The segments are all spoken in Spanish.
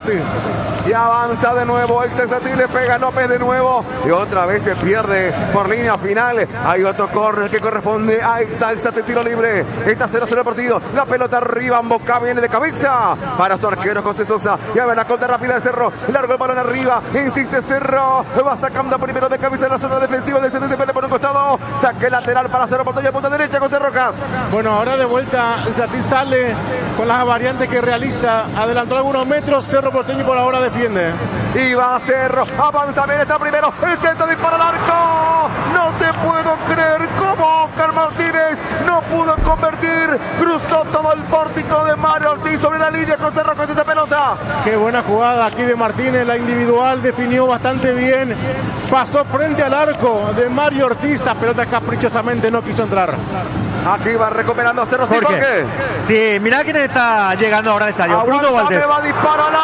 Sati. Y avanza de nuevo Exa Sati, le pega López de nuevo. Y otra vez se pierde por línea final. Hay otro córner que corresponde a Exa Sati, tiro libre. Está 0-0 el partido. La pelota arriba, Boca viene de cabeza para su arquero José Sosa. Y a ver la contra rápida de Cerro. Largo el balón arriba. Insiste Cerro. Va sacando primero de cabeza en la zona defensiva del centro. Se pierde por un costado. Saque lateral para Cerro Porteño. Punta derecha, José Rojas. Bueno, ahora de vuelta Sati sale con las variantes que realiza. Adelantó algunos metros. Cerro Porteño por ahora defiende. Y va Cerro. Avanza bien, está primero. El centro dispara al arco. No te puedo creer cómo Oscar Martínez no pudo convertir. Cruzó todo el pórtico de Mario Ortiz sobre la línea con Cerro con esa pelota. Qué buena jugada aquí de Martínez, la individual definió bastante bien, pasó frente al arco de Mario Ortiz, la pelota caprichosamente no quiso entrar. Aquí va recuperando Cerro, sí, ¿por qué? Sí, mirá quién está llegando ahora al estadio. Bruno Valdés. Va a disparar al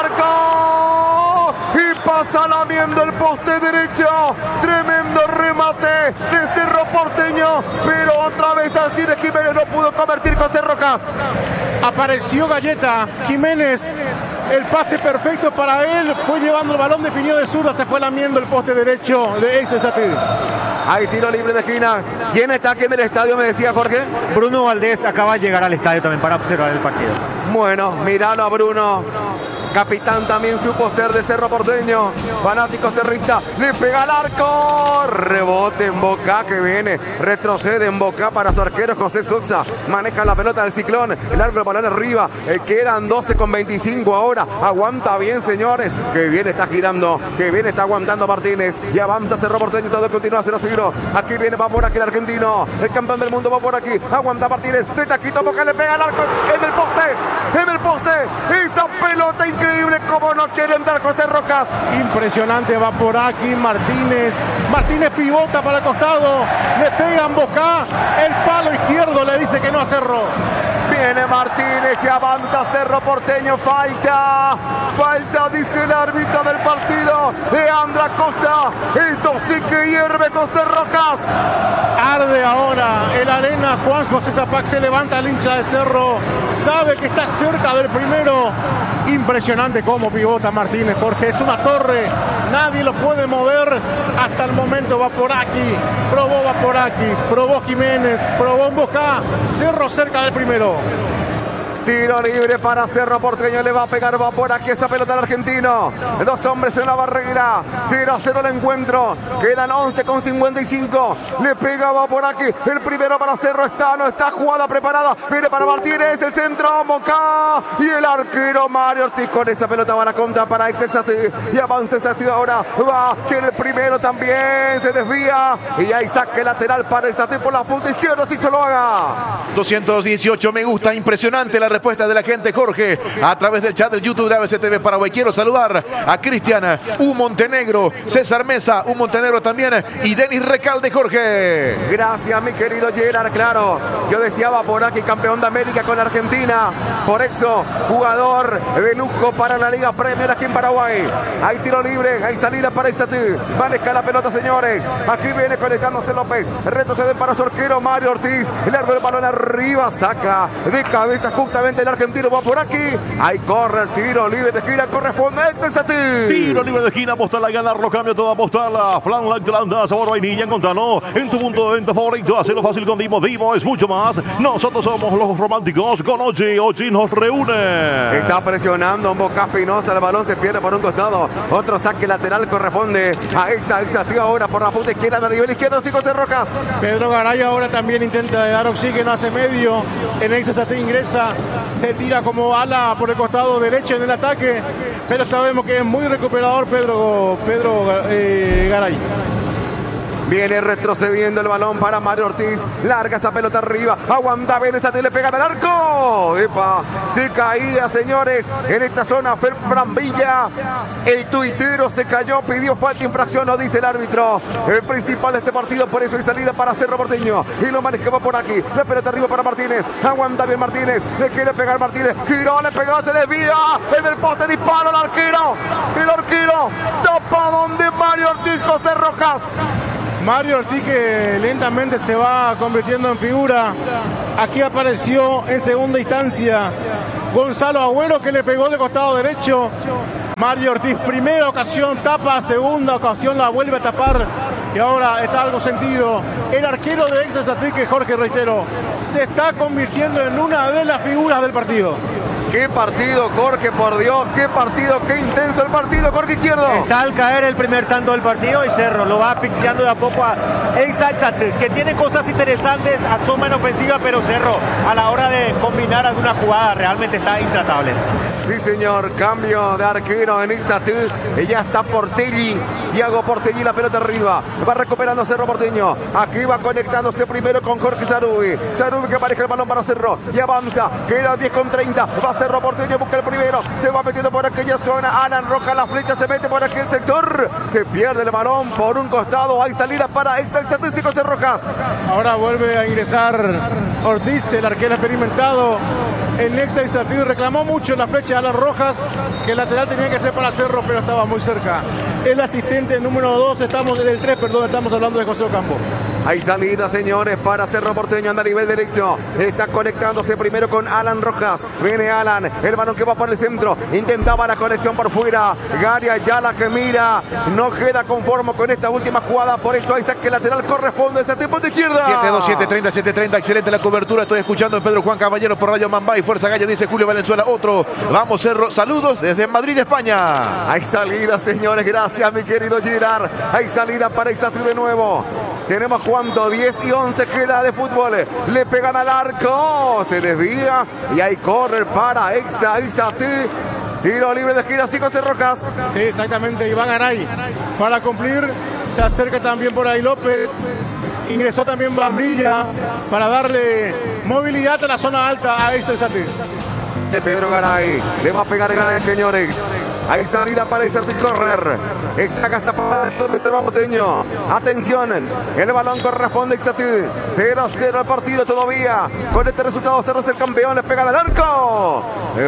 arco y pasa lamiendo el poste derecho. Tremendo remate de Cerro Porteño, pero otra vez así de Jiménez no pudo convertir con Cerro Cas. Apareció Galleta, Jiménez, el pase perfecto para él, fue llevando el balón, definió de zurda, se fue lamiendo el poste derecho de Exa Sati. Hay tiro libre de esquina. ¿Quién está aquí en el estadio? Me decía Jorge. Bruno Valdés acaba de llegar al estadio también para observar el partido. Bueno, míralo a Bruno. Capitán también supo ser de Cerro Porteño. Fanático cerrista. Le pega al arco. Rebote en Boca que viene. Retrocede en Boca para su arquero José Sosa. Maneja la pelota del Ciclón. El arco del balón arriba. Quedan 12:25 ahora. Aguanta bien, señores. Que bien está girando. Que bien está aguantando Martínez. Y avanza Cerro Porteño. Todo continúa 0-0. Aquí viene, va por aquí el argentino. El campeón del mundo va por aquí. Aguanta Martínez. De taquito Boca le pega al arco. En el poste. En el poste. Esa pelota increíble. Como no quiere entrar José Rojas. Impresionante, va por aquí Martínez. Martínez pivota para el costado. Le pega en Boca. El palo izquierdo le dice que no a Cerro. Viene Martínez y avanza Cerro Porteño. Falta, dice el árbitro del partido, Leandra Costa. Esto sí que hierve José Rojas. Arde ahora el arena. Juan José Zapac, se levanta el hincha de Cerro. Sabe que está cerca del primero. Impresionante cómo pivota Martínez, porque es una torre. Nadie lo puede mover. Hasta el momento va por aquí. Probó va por aquí. Probó Jiménez. Probó Boca. Cerro cerca del primero. Tiro libre para Cerro Porteño, le va a pegar, va por aquí esa pelota al argentino. Dos hombres en la barrera, 0-0 el encuentro. Quedan 11:55. Le pega, va por aquí. El primero para Cerro no está jugada preparada. Viene para Martínez, el centro, Boca. Y el arquero Mario Ortiz con esa pelota va a la contra para Exa Sati. Y avanza Sati ahora. Va, que el primero también se desvía. Y hay saque lateral para el Sati por la punta izquierda, si se lo haga. 218 me gusta, impresionante la respuesta de la gente, Jorge, a través del chat del YouTube de ABC TV Paraguay. Quiero saludar a Cristian U Montenegro, César Mesa, U Montenegro también, y Denis Recalde, Jorge. Gracias, mi querido Gerard, claro. Yo deseaba por aquí campeón de América con Argentina. Por eso, jugador de lujo para la Liga Premier aquí en Paraguay. Hay tiro libre, hay salida para el Sati. Maneja la pelota, señores. Aquí viene conectándose López. Retrocede para su arquero Mario Ortiz. El largo del balón arriba, saca de cabeza justamente el argentino, va por aquí. Ahí corre el tiro libre de esquina, corresponde a Exa Sati. Tiro libre de esquina, apostarla a ganar, lo cambia todo, apostarla. Flan Lactalanda, sabor vainilla, encontralo en tu punto de venta favorito. Hazlo fácil con Dimo. Dimo es mucho más. Nosotros somos los románticos con Ochi. Ochi nos reúne. Está presionando un Boca Espinosa, el balón se pierde por un costado. Otro saque lateral corresponde a Exa Sati ahora por la punta izquierda, a nivel izquierdo, sí, José Rojas. Pedro Garay ahora también intenta dar oxígeno hace medio. En Exa Sati ingresa. Se tira como ala por el costado derecho en el ataque, pero sabemos que es muy recuperador Pedro Garay. Viene retrocediendo el balón para Mario Ortiz. Larga esa pelota arriba. Aguanta bien esa, le pega al arco. ¡Epa! Se caía, señores. En esta zona fue Brambilla. El tuitero se cayó, pidió falta, infracción, lo dice el árbitro. El principal de este partido, por eso hay salida para Cerro Porteño. Y lo manejaba por aquí. La pelota arriba para Martínez. Aguanta bien Martínez. Le quiere pegar Martínez. Giró, le pegó, se desvía. En el poste, disparo al arquero. El arquero topa donde Mario Ortiz, José Rojas. Mario Ortiz, que lentamente se va convirtiendo en figura. Aquí apareció en segunda instancia Gonzalo Agüero, que le pegó de costado derecho. Mario Ortiz, primera ocasión tapa, segunda ocasión la vuelve a tapar y ahora está algo sentido. El arquero de Excelsior, que Jorge, reitero, se está convirtiendo en una de las figuras del partido. Qué partido, Jorge, por Dios, qué partido, qué intenso el partido, Jorge Izquierdo. Está al caer el primer tanto del partido y Cerro lo va asfixiando de a poco a Excelsior, que tiene cosas interesantes, asoma en ofensiva, pero Cerro a la hora de combinar alguna jugada realmente está intratable. Sí, señor, cambio de arquero en Excelsior, y ya está Portelli, Thiago Portelli, la pelota arriba, va recuperando Cerro Porteño, aquí va conectándose primero con Jorge Zarubi, Zarubi que apareja el balón para Cerro, y avanza, queda 10 con 30, va Cerro Porteño, busca el primero, se va metiendo por aquella zona, Alan Rojas, la flecha se mete por aquel sector, se pierde el balón por un costado, hay salida para Excelsior y José Rojas. Ahora vuelve a ingresar Ortiz, el arquero experimentado en Excelsior, reclamó mucho la flecha de Alan Rojas, que el lateral tenía que ser para Cerro, pero estaba muy cerca. El asistente número 2, estamos en el 3, perdón, estamos hablando de José Ocampo. Hay salida, señores, para Cerro Porteño, anda a nivel derecho, está conectándose primero con Alan Rojas, viene Alan, el balón que va por el centro, intentaba la conexión por fuera, Gary Ayala que mira, no queda conforme con esta última jugada, por eso hay saque lateral, corresponde a ese tiempo de izquierda. 7-2, 7-30, 7-30, excelente la cobertura, estoy escuchando en Pedro Juan Caballero por Radio Mambay, Fuerza Galla, dice Julio Valenzuela, otro, vamos Cerro, saludos desde Madrid, España. Hay salida, señores, gracias mi querido Girard, hay salida para Excelsior de nuevo. Tenemos cuánto, 10 y 11 queda de fútbol. Le pegan al arco, se desvía y hay correr para Excelsior. Tiro libre de esquina, sí, José Rojas. Sí, exactamente, Iván Garay para cumplir. Se acerca también por ahí López. Ingresó también Brambilla para darle movilidad a la zona alta a Excelsior. De Pedro Garay, le va a pegar el Garay, señores. Hay salida para Excelsior correr. Esta casa para el Cerro Porteño. Atención, el balón corresponde a Excelsior. 0-0 el partido todavía. Con este resultado Cerro es el campeón, le pega al arco.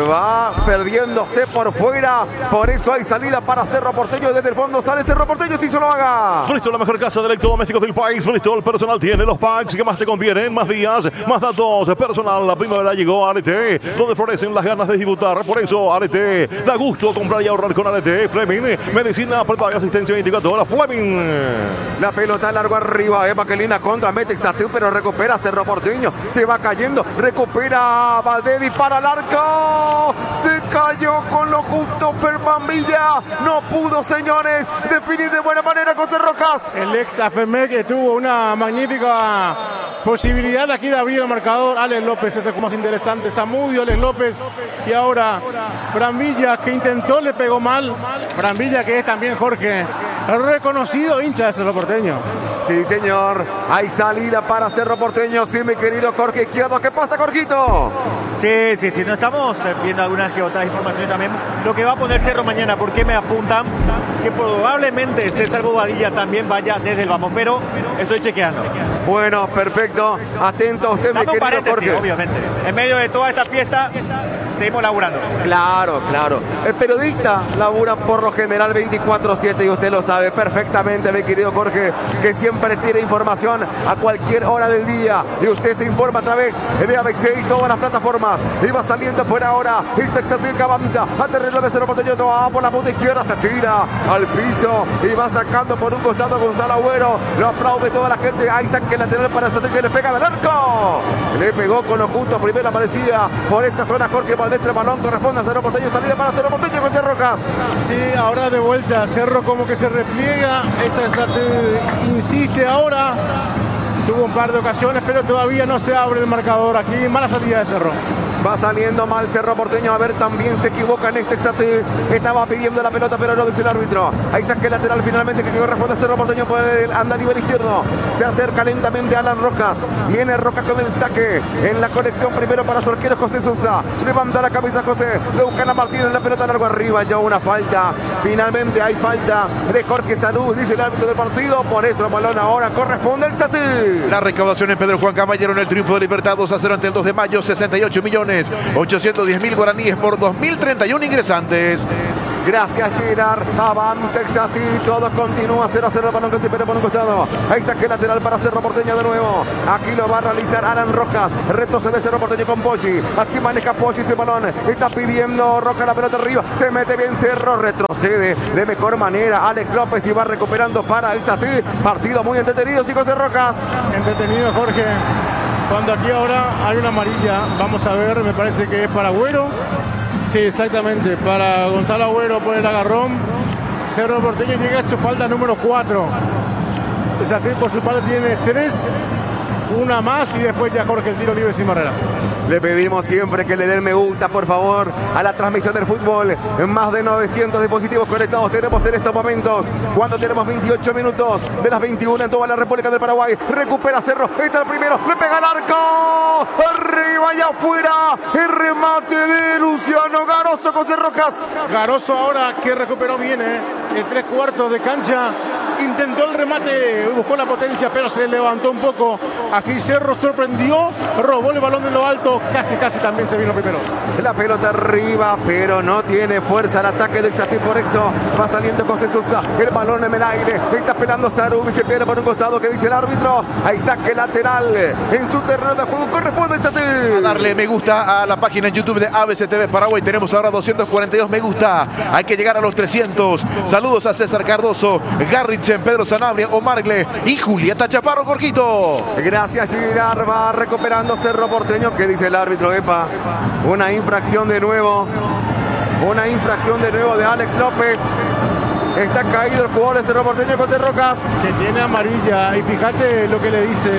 Va perdiéndose por fuera. Por eso hay salida para Cerro Porteño. Desde el fondo sale Cerro Porteño, si se lo haga. Bristol, la mejor casa de electrodomésticos del país. Bristol Personal tiene los packs que más te convienen. Más días, más datos. Personal, la primavera llegó a Arete, donde florecen las ganas de disfrutar. Por eso Arete, da gusto comprar y ahorrar con Arete. Fleming, medicina, prepago y asistencia 24 horas. Fleming. La pelota largo arriba. Eva, que linda contra. Mete Excelsior, pero recupera Cerro Porteño. Se va cayendo. Recupera Valdevi para el arco. Se cayó con lo justo Brambilla. No pudo, señores, definir de buena manera con José Rojas. El ex AFME que tuvo una magnífica posibilidad aquí de abrir el marcador. Alex López, este es más interesante. Zamudio, Alex López. Y ahora Brambilla, que intentó, le pegó mal. Brambilla, que es también, Jorge, reconocido hincha de Cerro Porteño. Sí, señor. Hay salida para Cerro Porteño. Sí, mi querido Jorge Izquierdo. ¿Qué pasa, Jorgito? Sí, no estamos viendo algunas que otras informaciones también. Lo que va a poner Cerro mañana, porque me apuntan que probablemente César Bobadilla también vaya desde el vamos, pero estoy chequeando. Bueno, perfecto. Atento a usted, mi querido Jorge. Obviamente. En medio de toda esta fiesta, seguimos laburando. Claro. El periodista labura por lo general 24/7 y usted lo sabe perfectamente, mi querido Jorge, que siempre tiene información a cualquier hora del día y usted se informa a través de ABC y todas las plataformas. Y va saliendo por ahora y Excelsior que avanza a terreno de Cerro Porteño, va por la punta izquierda, se tira al piso y va sacando por un costado Gonzalo Agüero. Lo aplaude toda la gente. Hay saque lateral para Excelsior, que le pega al arco. Le pegó con lo justo, primera aparecida por esta zona Jorge Valdés. El balón corresponde a Cerro Porteño, salida para Cerro Porteño con José Rojas. Sí, ahora de vuelta, Cerro como que se repliega, Excelsior insiste ahora, tuvo un par de ocasiones, pero todavía no se abre el marcador. Aquí mala salida de Cerro. Va saliendo mal Cerro Porteño. A ver, también se equivoca en este Excelsior. Estaba pidiendo la pelota, pero no dice el árbitro. Hay saque lateral finalmente que corresponde a Cerro Porteño por el anda a nivel izquierdo. Se acerca lentamente Alan Rojas. Viene Rojas con el saque. En la conexión primero para su arquero José Sousa. Levanta la cabeza José. Le buscan a Martínez, la pelota largo arriba. Ya una falta. Finalmente hay falta de Jorge Salud, dice el árbitro del partido. Por eso el balón ahora corresponde al Excelsior. La recaudación en Pedro Juan Caballero en el triunfo de Libertad 2-0 ante el 2 de mayo. 68.810.000 guaraníes por 2.031 ingresantes. Gracias, Girard. Avanza Exati. Todo continúa 0-0. Balón que se pierde por un costado. Ahí saque lateral para Cerro Porteño de nuevo. Aquí lo va a realizar Alan Rojas. Retrocede Cerro Porteño con Pochi. Aquí maneja Pochi ese balón. Está pidiendo Rojas la pelota arriba. Se mete bien Cerro. Retrocede de mejor manera Alex López y va recuperando para Exati. Partido muy entretenido, chicos de Rojas. Entretenido, Jorge. Cuando aquí ahora hay una amarilla, vamos a ver, me parece que es para Agüero. Sí, exactamente, para Gonzalo Agüero por el agarrón. Cerro Porteño llega a su falta número 4. Exati por su parte tiene 3. Una más y después ya Jorge el tiro libre sin barrera. Le pedimos siempre que le den me gusta, por favor, a la transmisión del fútbol. Más de 900 dispositivos conectados tenemos en estos momentos. Cuando tenemos 28 minutos de las 21 en toda la República del Paraguay. Recupera Cerro, está el primero, le pega al arco. Arriba y afuera. El remate de Luciano Garoso con Cerrojas. Garoso ahora que recuperó bien, el 3/4 de cancha. Intentó el remate, buscó la potencia, pero se le levantó un poco. Aquí Cerro sorprendió, robó el balón de lo alto, casi también se vino primero. La pelota arriba, pero no tiene fuerza el ataque del Exati, por eso va saliendo José Sosa. El balón en el aire, está esperando Sarubi, se pierde por un costado, que dice el árbitro. Ahí saque lateral en su terreno de juego, corresponde al Exati. A darle me gusta a la página en YouTube de ABCTV Paraguay. Tenemos ahora 242 me gusta. Hay que llegar a los 300. Saludos a César Cardoso, Garrichen, Pedro Sanabria, Omargle y Julieta Chaparro, Corquito. Gracias, Girard. Va recuperando Cerro Porteño. ¿Qué dice el árbitro? Epa, una infracción de nuevo. Una infracción de nuevo de Alex López. Está caído el jugador de Cerro Porteño con Rojas. Que tiene amarilla. Y fíjate lo que le dice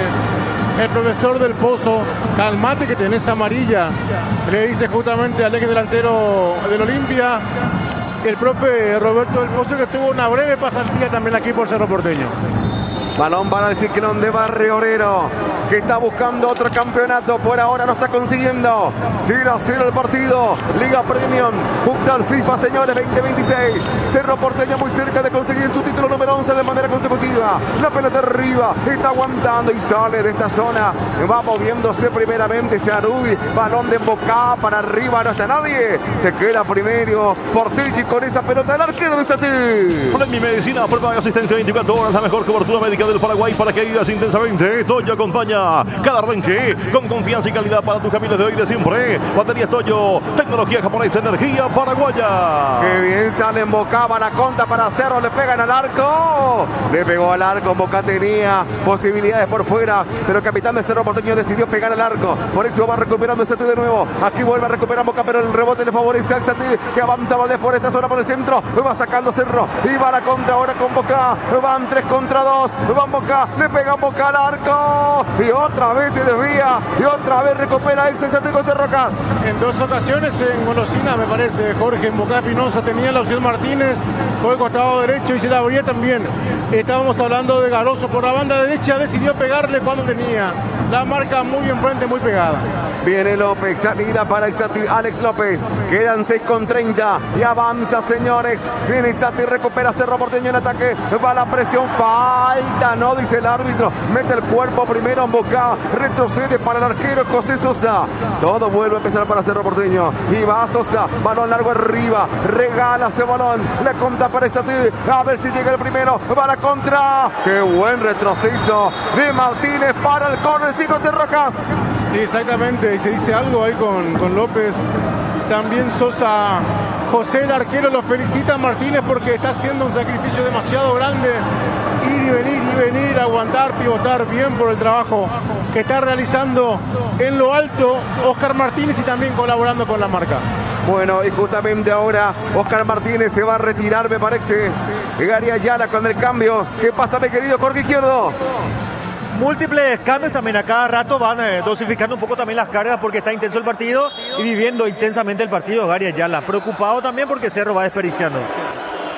el profesor del Pozo. Calmate que tenés amarilla. Le dice justamente al ex delantero del Olimpia. El profe Roberto del Pozo, que tuvo una breve pasantía también aquí por Cerro Porteño. Balón para el Ciclón de Barrio Obrero, que está buscando otro campeonato. Por ahora no está consiguiendo. 0-0 el partido. Liga Premium, Futsal FIFA, señores, 2026. Cerro Porteño muy cerca de conseguir su título número 11 de manera consecutiva. La pelota arriba, está aguantando y sale de esta zona. Va moviéndose primeramente Sarubi. Balón de Boca para arriba, no está nadie. Se queda primero Portillo con esa pelota. El arquero de Exati. Flemmi Medicina, prueba de asistencia 24 horas, la mejor cobertura médica del Paraguay para que vivas intensamente. Toyo acompaña cada arranque con confianza y calidad para tus caminos de hoy y de siempre. Baterías Toyo, tecnología japonesa, energía paraguaya. Qué bien sale en Boca, va la conta para Cerro, le pegan al arco. Le pegó al arco, Boca tenía posibilidades por fuera, pero el capitán de Cerro Porteño decidió pegar al arco. Por eso va recuperando Exati de nuevo. Aquí vuelve a recuperar Boca, pero el rebote le favorece al Exati, que avanza Valdés por esta zona por el centro. Va sacando Cerro y va a la contra ahora con Boca. Van 3 contra 2. Van Boca, le pega Boca al arco y otra vez se desvía y otra vez recupera el Exati con Cerrojas. En 2 ocasiones en Golosina, me parece, Jorge, en Boca Pinoza tenía la opción Martínez por el costado derecho y se la abría también. Estábamos hablando de Garoso por la banda derecha, decidió pegarle cuando tenía la marca muy enfrente, muy pegada. Viene López, salida para Exati, Alex López, quedan 6:30 y avanza, señores. Viene Exati, recupera Cerro Porteño en ataque, va la presión, falta, no dice el árbitro, mete el cuerpo primero en Boca, retrocede para el arquero José Sosa. Todo vuelve a empezar para Cerro Porteño y va Sosa, balón largo arriba, regala ese balón, le conta para Exati, a ver si llega el primero, va la contra. Qué buen retroceso de Martínez para el córner, 5 de Rojas. Sí, exactamente, y se dice algo ahí con López. También Sosa, José el arquero lo felicita a Martínez porque está haciendo un sacrificio demasiado grande. Ir y venir, aguantar, pivotar bien por el trabajo que está realizando en lo alto Oscar Martínez y también colaborando con la marca. Bueno, y justamente ahora Oscar Martínez se va a retirar, me parece. Gary Ayala con el cambio. ¿Qué pasa, mi querido Jorge Izquierdo? Múltiples cambios también, a cada rato van dosificando un poco también las cargas porque está intenso el partido y viviendo intensamente el partido. Gary Ayala preocupado también porque Cerro va desperdiciando.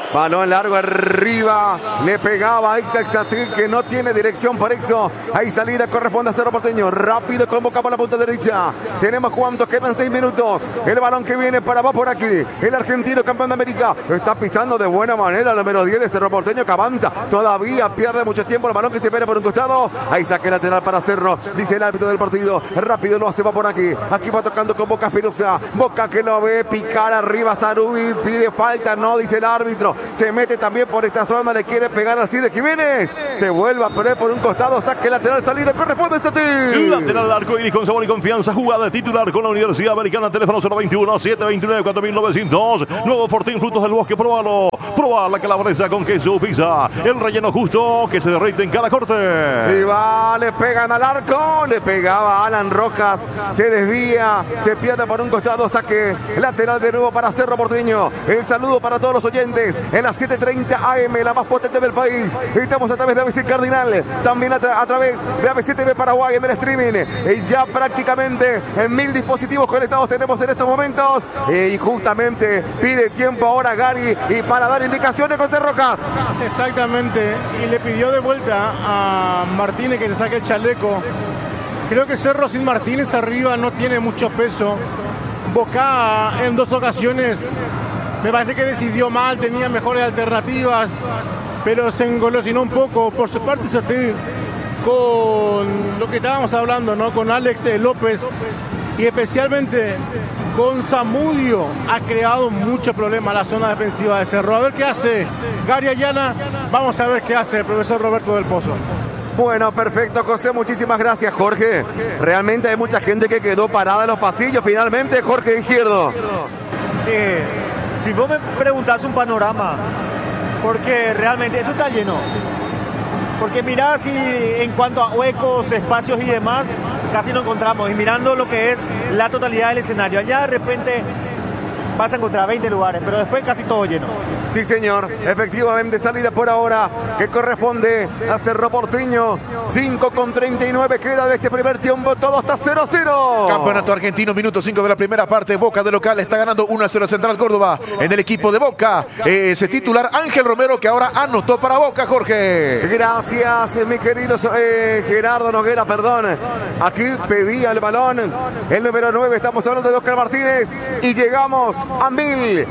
Balón largo arriba. Le pegaba a Isaac Satil, que no tiene dirección por eso. Ahí salida corresponde a Cerro Porteño. Rápido con Boca por la punta derecha. Tenemos cuántos, quedan 6 minutos. El balón que viene para va por aquí. El argentino campeón de América está pisando de buena manera el número 10 de Cerro Porteño, que avanza. Todavía pierde mucho tiempo. El balón que se espera por un costado. Ahí saque lateral para Cerro. Dice el árbitro del partido. Rápido lo hace, va por aquí. Aquí va tocando con Boca Espinosa. Boca que lo ve picar arriba. Sarubi pide falta. No, dice el árbitro. Se mete también por esta zona. Le quiere pegar al Cide Jiménez. Se vuelve a poner por un costado. Saque lateral, salida. Corresponde a Satil. Lateral arco iris con sabor y confianza. Jugada de titular con la Universidad Americana. Teléfono 021-729-4000. Nuevo Fortín Frutos del Bosque. Probalo. Probar la calabresa con queso pizza. El relleno justo que se derrite en cada corte. Y va, le pegan al arco. Le pegaba Alan Rojas. Se desvía. Se pierde por un costado. Saque lateral de nuevo para Cerro Porteño. El saludo para todos los oyentes. En las 7:30 AM, la más potente del país. Estamos a través de ABC Cardinal. También a través de ABC TV Paraguay en el streaming. Ya prácticamente en 1000 dispositivos conectados tenemos en estos momentos. Y justamente pide tiempo ahora Gary y para dar indicaciones con Cerrocas. Exactamente. Y le pidió de vuelta a Martínez que se saque el chaleco. Creo que Cerro sin Martínez arriba no tiene mucho peso. Boca en 2 ocasiones me parece que decidió mal, tenía mejores alternativas, pero se engolosinó un poco. Por su parte, Satil, con lo que estábamos hablando, ¿no? Con Alex López y especialmente con Zamudio, ha creado mucho problema la zona defensiva de Cerro. A ver qué hace Gary Ayala. Vamos a ver qué hace el profesor Roberto del Pozo. Bueno, perfecto, José, muchísimas gracias, Jorge. Realmente hay mucha gente que quedó parada en los pasillos. Finalmente, Jorge Izquierdo. Si vos me preguntás un panorama, porque realmente esto está lleno. Porque mirá si en cuanto a huecos, espacios y demás, casi no encontramos. Y mirando lo que es la totalidad del escenario, allá de repente vas a encontrar 20 lugares, pero después casi todo lleno. Sí, señor, efectivamente, salida por ahora que corresponde a Cerro Porteño. 5:39 queda de este primer tiempo, todo está 0-0. Campeonato argentino, minuto 5 de la primera parte. Boca de local está ganando 1-0 Central Córdoba. En el equipo de Boca, ese titular Ángel Romero, que ahora anotó para Boca, Jorge. Gracias, mi querido Gerardo Noguera, perdón. Aquí pedía el balón el número 9, estamos hablando de Oscar Martínez. Y llegamos a 1000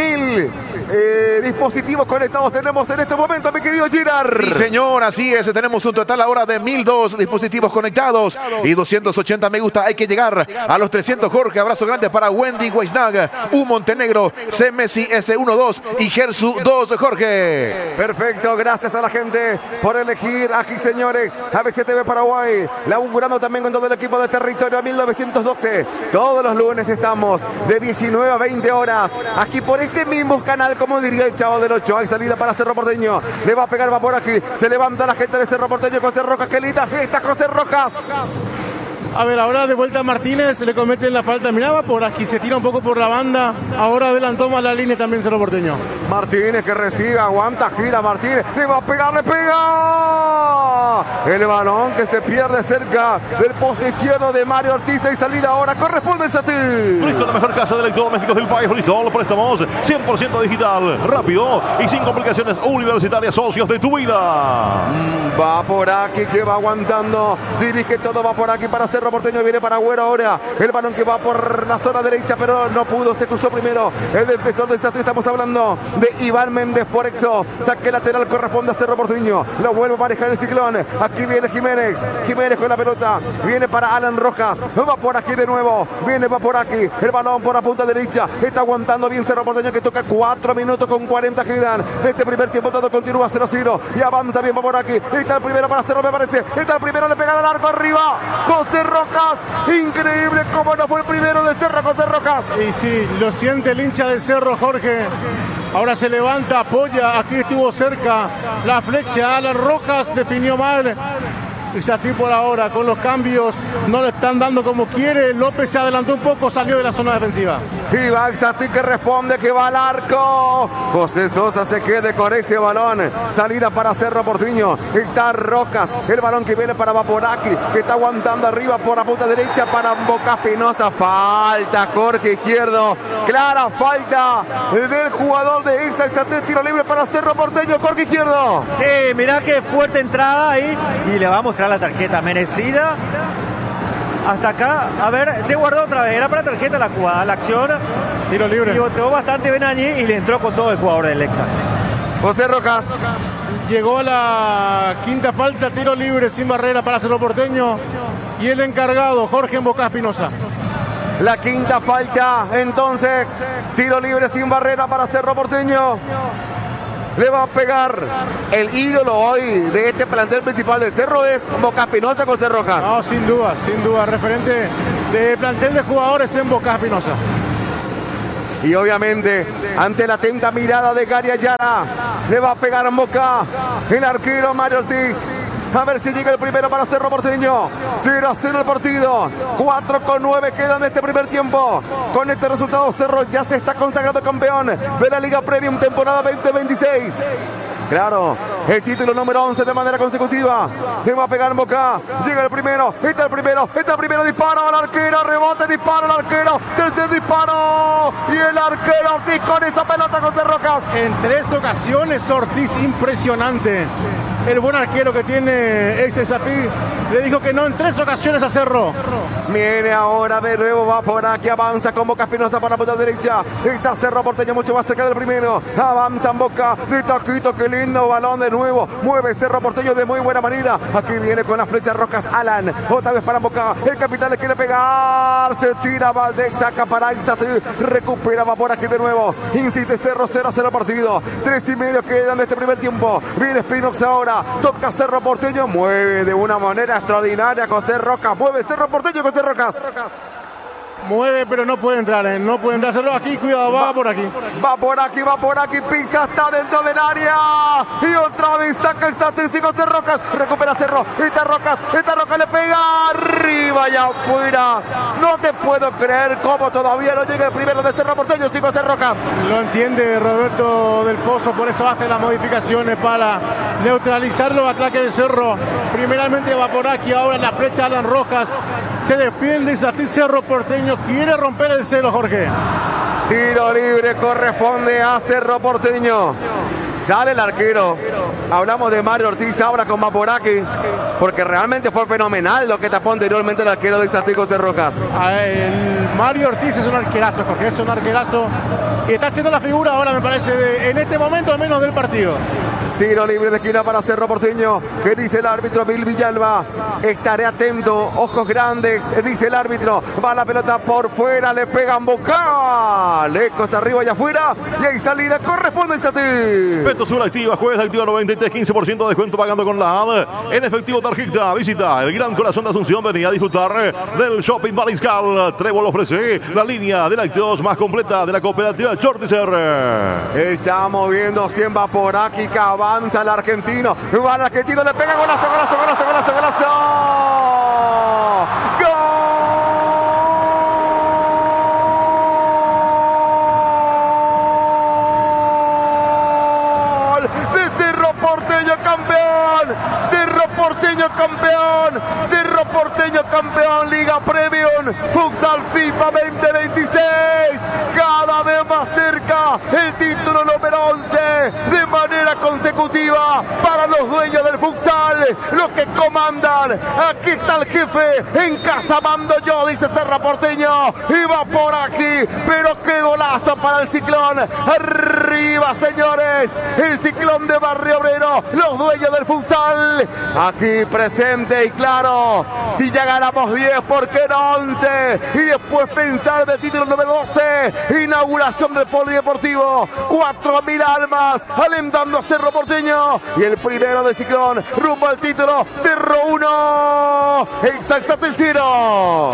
dispositivos conectados tenemos en este momento, mi querido Girard. Sí, señor, así es. Tenemos un total ahora de 1002 dispositivos conectados y 280 me gusta. Hay que llegar a los 300, Jorge. Abrazo grande para Wendy Weisnag, U Montenegro, C Messi S12 y Gersu 2, Jorge. Perfecto, gracias a la gente por elegir aquí, señores. ABC TV Paraguay, laburando también con todo el equipo de Territorio 1912. Todos los lunes estamos de 19 a 20 horas aquí por este mismo canal, como diría el Chavo del 8. Hay salida para Cerro Porteño. Le va a pegar, va por aquí. Se levanta la gente de Cerro Porteño. José Rojas, qué linda fiesta, José Rojas. A ver, ahora de vuelta a Martínez, le cometen la falta. Miraba por aquí, se tira un poco por la banda. Ahora adelantó más la línea también Cerro Porteño. Martínez que recibe, aguanta, gira Martínez. Le va a pegar, le pega. El balón que se pierde cerca del poste izquierdo de Mario Ortiz. Y salida ahora, corresponde a Satil. Listo, la mejor casa de electrodomésticos del país. Listo, los préstamos 100% digital, rápido y sin complicaciones universitarias. Socios de tu vida. Va por aquí, que va aguantando. Dirige todo, va por aquí para Cerro Porteño. Viene para Agüero ahora. El balón que va por la zona derecha, pero no pudo. Se cruzó primero el defensor del Satil. Estamos hablando de Iván Méndez por eso. Saque lateral, corresponde a Cerro Porteño. Lo vuelve a manejar el Ciclón. Aquí viene Jiménez. Jiménez con la pelota. Viene para Alan Rojas. Va por aquí de nuevo. Va por aquí. El balón por la punta derecha. Está aguantando bien Cerro Porteño, que toca 4 minutos con 40 quedan. Este primer tiempo todo continúa 0-0. Y avanza bien, va por aquí. Está el primero para Cerro, me parece. Está el primero, le pega al arco arriba. José Rojas. Increíble cómo no fue el primero de Cerro, José Rojas. Y sí, lo siente el hincha de Cerro, Jorge. Ahora se levanta, apoya. Aquí estuvo cerca la flecha. Alan Rojas definió mal. Izzati por ahora con los cambios no le están dando como quiere. López se adelantó un poco, salió de la zona defensiva. Y va Izzati que responde que va al arco. José Sosa se quede con ese balón. Salida para Cerro Porteño. Está Rocas. El balón que viene para Vaporaki, que está aguantando arriba por la punta derecha para Boca Espinosa. Falta, Jorge Izquierdo. Clara falta del jugador de Izzati. Tiro libre para Cerro Porteño. Jorge Izquierdo. Sí, mirá qué fuerte entrada ahí. Y le va a mostrar la tarjeta merecida. Hasta acá, a ver, se guardó otra vez. Era para tarjeta la jugada, la acción. Tiro libre. Pivoteó bastante bien allí y le entró con todo el jugador del Lexa. José Rocas. Llegó la quinta falta, tiro libre sin barrera para Cerro Porteño. Y el encargado, Jorge Boca Espinosa. La quinta falta, entonces, tiro libre sin barrera para Cerro Porteño. Le va a pegar el ídolo hoy de este plantel principal de Cerro, es Boca Espinosa con José Rocas. No, sin duda, referente de plantel de jugadores en Boca Espinosa. Y obviamente, ante la atenta mirada de Gary Ayala, le va a pegar en Boca el arquero Mario Ortiz. A ver si llega el primero para Cerro Porteño. 0-0 el partido. 4:9 quedan de este primer tiempo. Con este resultado, Cerro ya se está consagrado campeón de la Liga Premium temporada 2026. Claro, el título número 11 de manera consecutiva. Le va a pegar en Boca. Llega el primero. Está el primero. Disparo al arquero. Rebote, disparo al arquero. Tercer disparo. Y el arquero Ortiz con esa pelota con Cerro Rocas. En 3 ocasiones Ortiz, impresionante. El buen arquero que tiene Izzati le dijo que no en 3 ocasiones a Cerro. Viene ahora de nuevo, va por aquí, avanza con Boca Espinosa para la punta derecha. Está Cerro Porteño mucho más cerca del primero. Avanza en Boca, de taquito, qué lindo balón de nuevo. Mueve Cerro Porteño de muy buena manera. Aquí viene con la flecha Rocas Alan. Otra vez para Boca, el capitán le quiere pegar. Se tira Valdez, saca para Izzati. Recupera, va por aquí de nuevo. Insiste Cerro, 0-0 partido. 3:30 quedan de este primer tiempo. Viene Espinosa ahora. Toca Cerro Porteño, mueve de una manera extraordinaria José Rocas. Mueve Cerro Porteño, José Rocas. Mueve, pero no puede entrar, no puede entrar. Cerro aquí, cuidado, va por aquí. Va por aquí, pisa, está dentro del área. Y otra vez saca el satísico José Rocas. Recupera Cerro, está Rocas, le pega arriba y afuera. No te puedo creer cómo todavía no llega el primero de Cerro Porteño, sí, José Rocas. Lo entiende Roberto del Pozo, por eso hace las modificaciones para neutralizar los ataques de Cerro. Primeramente va por aquí, ahora la flecha Alan Rojas. Se defiende Izzati. Cerro Porteño quiere romper el cero, Jorge. Tiro libre corresponde a Cerro Porteño. Sale el arquero. Hablamos de Mario Ortiz ahora con Vaporaki, porque realmente fue fenomenal lo que tapó anteriormente el arquero de Izzati de Rocas. El Mario Ortiz es un arquerazo, Jorge, es un arquerazo. Y está haciendo la figura ahora, me parece, en este momento al menos del partido. Tiro libre de esquina para Cerro Porteño. ¿Qué dice el árbitro Bill Villalba? Estaré atento, ojos grandes, dice el árbitro. Va la pelota por fuera, le pegan Boca. Lejos arriba y afuera. Y hay salida, corresponde a Izzati. Petosur activa, jueves activa 93, 15% de descuento pagando con la AD. En efectivo tarjeta, visita el Gran Corazón de Asunción. Venía a disfrutar del Shopping Mariscal. Trébol ofrece la línea de lácteos más completa de la cooperativa Chortizer. Estamos viendo 100 va por aquí, avanza el argentino. Va el argentino, le pega golazo. ¡Gol! De Cerro Porteño campeón. Cerro Porteño campeón. Liga Premium. Futsal FIFA 2026. Cada vez más cerca el título número 11 de manera consecutiva para los dueños del futsal, los que comandan. Aquí está el jefe, en casa mando yo, dice Cerro Porteño, y va por aquí, pero qué golazo para el Ciclón. Arriba, señores, el Ciclón de Barrio Obrero, los dueños del futsal, aquí presente. Y claro, si ya ganamos 10, ¿por qué no 11? Y después pensar del título número 12, inauguración del polideportivo, 4.000 almas alentando a Cerro Porteño, y el primero del Ciclón rumbo al título. Cerro 1, Izzati 0.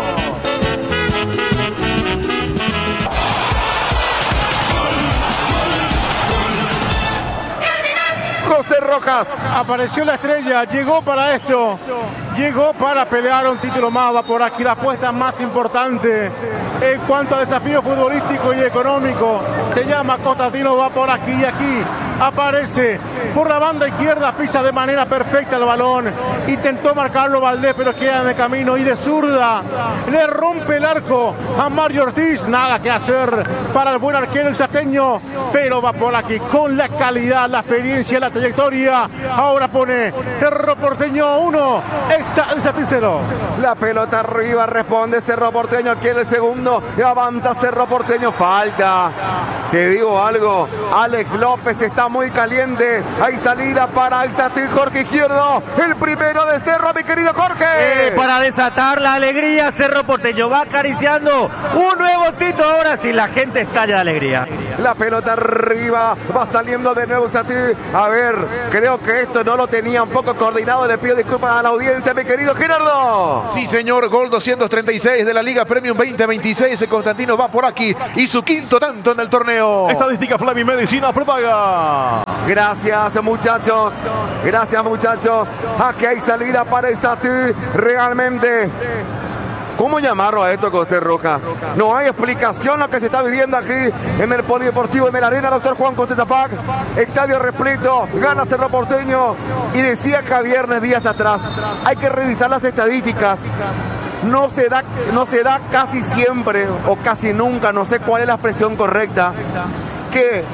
José Rojas. Apareció la estrella, llegó para esto, llegó para pelear un título más. Va por aquí la apuesta más importante en cuanto a desafío futbolístico y económico. Se llama Constantino, va por aquí y aquí. Aparece por la banda izquierda, pisa de manera perfecta el balón. Intentó marcarlo Valdés, pero queda en el camino. Y de zurda le rompe el arco a Mario Ortiz. Nada que hacer para el buen arquero el salteño, pero va por aquí con la calidad, la experiencia, la trayectoria. Ahora pone Cerro Porteño 1, Exalti 0. La pelota arriba, responde Cerro Porteño, quiere el segundo y avanza Cerro Porteño, falta. Te digo algo, Alex López está muy caliente. Hay salida para Exalti, Jorge Izquierdo, el primero de Cerro, mi querido Jorge. Para desatar la alegría, Cerro Porteño va acariciando un nuevo título. Ahora sí, la gente estalla de alegría. La pelota arriba, va saliendo de nuevo Exalti. A ver, creo que esto no lo tenía un poco coordinado. Le pido disculpas a la audiencia, mi querido Gerardo. Sí, señor, gol 236 de la Liga Premium 2026. Constantino va por aquí y su quinto tanto en el torneo. Estadística Flavio Medicina prepaga. Gracias, muchachos. Gracias, muchachos. Aquí hay salida para Exalti. Realmente, ¿cómo llamarlo a esto, José Rojas? No hay explicación lo que se está viviendo aquí en el Polideportivo, en la Arena Dr. Juan José Zapac. Estadio repleto, gana Cerro Porteño. Y decía Javier días atrás, hay que revisar las estadísticas. No se da casi siempre, o casi nunca, no sé cuál es la expresión correcta, que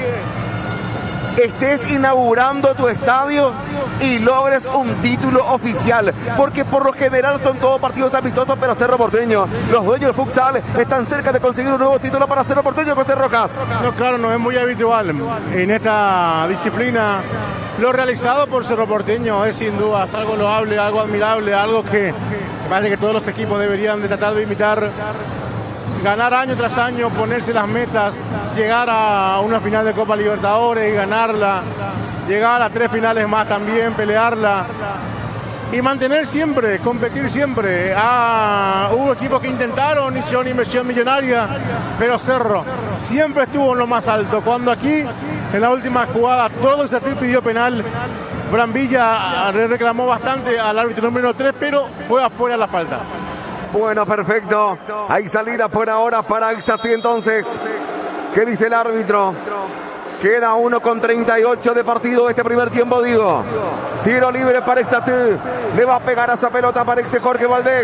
estés inaugurando tu estadio y logres un título oficial, porque por lo general son todos partidos amistosos, pero Cerro Porteño, los dueños del futsal están cerca de conseguir un nuevo título para Cerro Porteño, José Rojas. No, claro, no es muy habitual en esta disciplina. Lo realizado por Cerro Porteño es sin duda algo loable, algo admirable, algo que parece que todos los equipos deberían de tratar de imitar. Ganar año tras año, ponerse las metas, llegar a una final de Copa Libertadores y ganarla, llegar a 3 finales más también, pelearla y mantener siempre, competir siempre. Hubo equipos que intentaron, hicieron inversión millonaria, pero Cerro siempre estuvo en lo más alto. Cuando aquí, en la última jugada, todo se pidió penal, Brambilla reclamó bastante al árbitro número 3, pero fue afuera la falta. Bueno, perfecto. Hay salida por ahora para Exalti entonces. ¿Qué dice el árbitro? Queda 1:38 de partido este primer tiempo, digo. Tiro libre para Exalti. Le va a pegar a esa pelota, parece Jorge Valdés.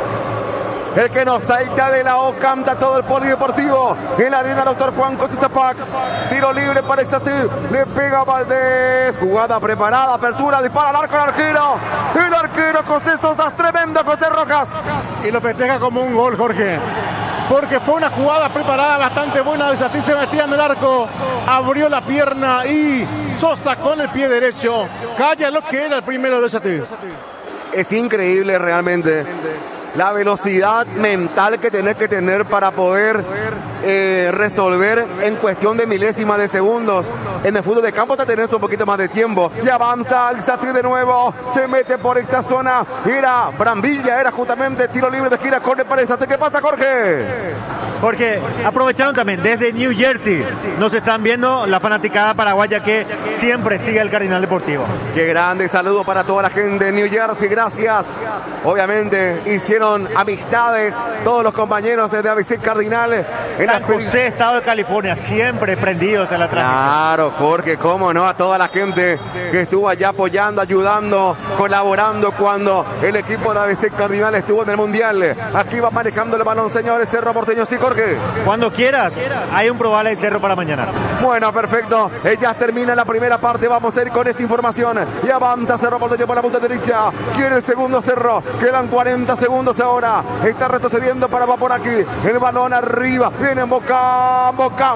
El que nos salta de la O, canta todo el Polideportivo. En la Arena Dr. Juan José Zapac. Tiro libre para Exalti. Le pega Valdés. Jugada preparada, apertura, dispara al arco el arquero. El arquero José Sosa, tremendo José Rojas. Y lo festeja como un gol, Jorge. Porque fue una jugada preparada bastante buena de Exalti, se metía en el arco, abrió la pierna y Sosa con el pie derecho calla lo que era el primero de Exalti. Es increíble realmente la velocidad mental que tenés que tener para poder resolver en cuestión de milésimas de segundos. En el fútbol de campo te tenés un poquito más de tiempo. Y avanza Exalti de nuevo, se mete por esta zona. Era Brambilla, era justamente tiro libre de esquina, corre para Exalti. ¿Qué pasa, Jorge? Porque aprovecharon también desde New Jersey. Nos están viendo la fanaticada paraguaya que siempre sigue el Cardinal Deportivo. Qué grande saludo para toda la gente de New Jersey. Gracias. Obviamente hicieron amistades todos los compañeros de ABC Cardinal en San José, Estado de California, siempre prendidos en la transmisión. Claro, Jorge, cómo no, a toda la gente que estuvo allá apoyando, ayudando, colaborando cuando el equipo de ABC Cardinal estuvo en el Mundial. Aquí va manejando el balón, señores, Cerro Porteño. Sí, Jorge. Cuando quieras, hay un probable de Cerro para mañana. Bueno, perfecto. Ya termina la primera parte. Vamos a ir con esta información. Y avanza Cerro Porteño por la punta derecha. Quiere el segundo Cerro. Quedan 40 segundos ahora. Está retrocediendo para va por aquí. El balón arriba. Viene Boca.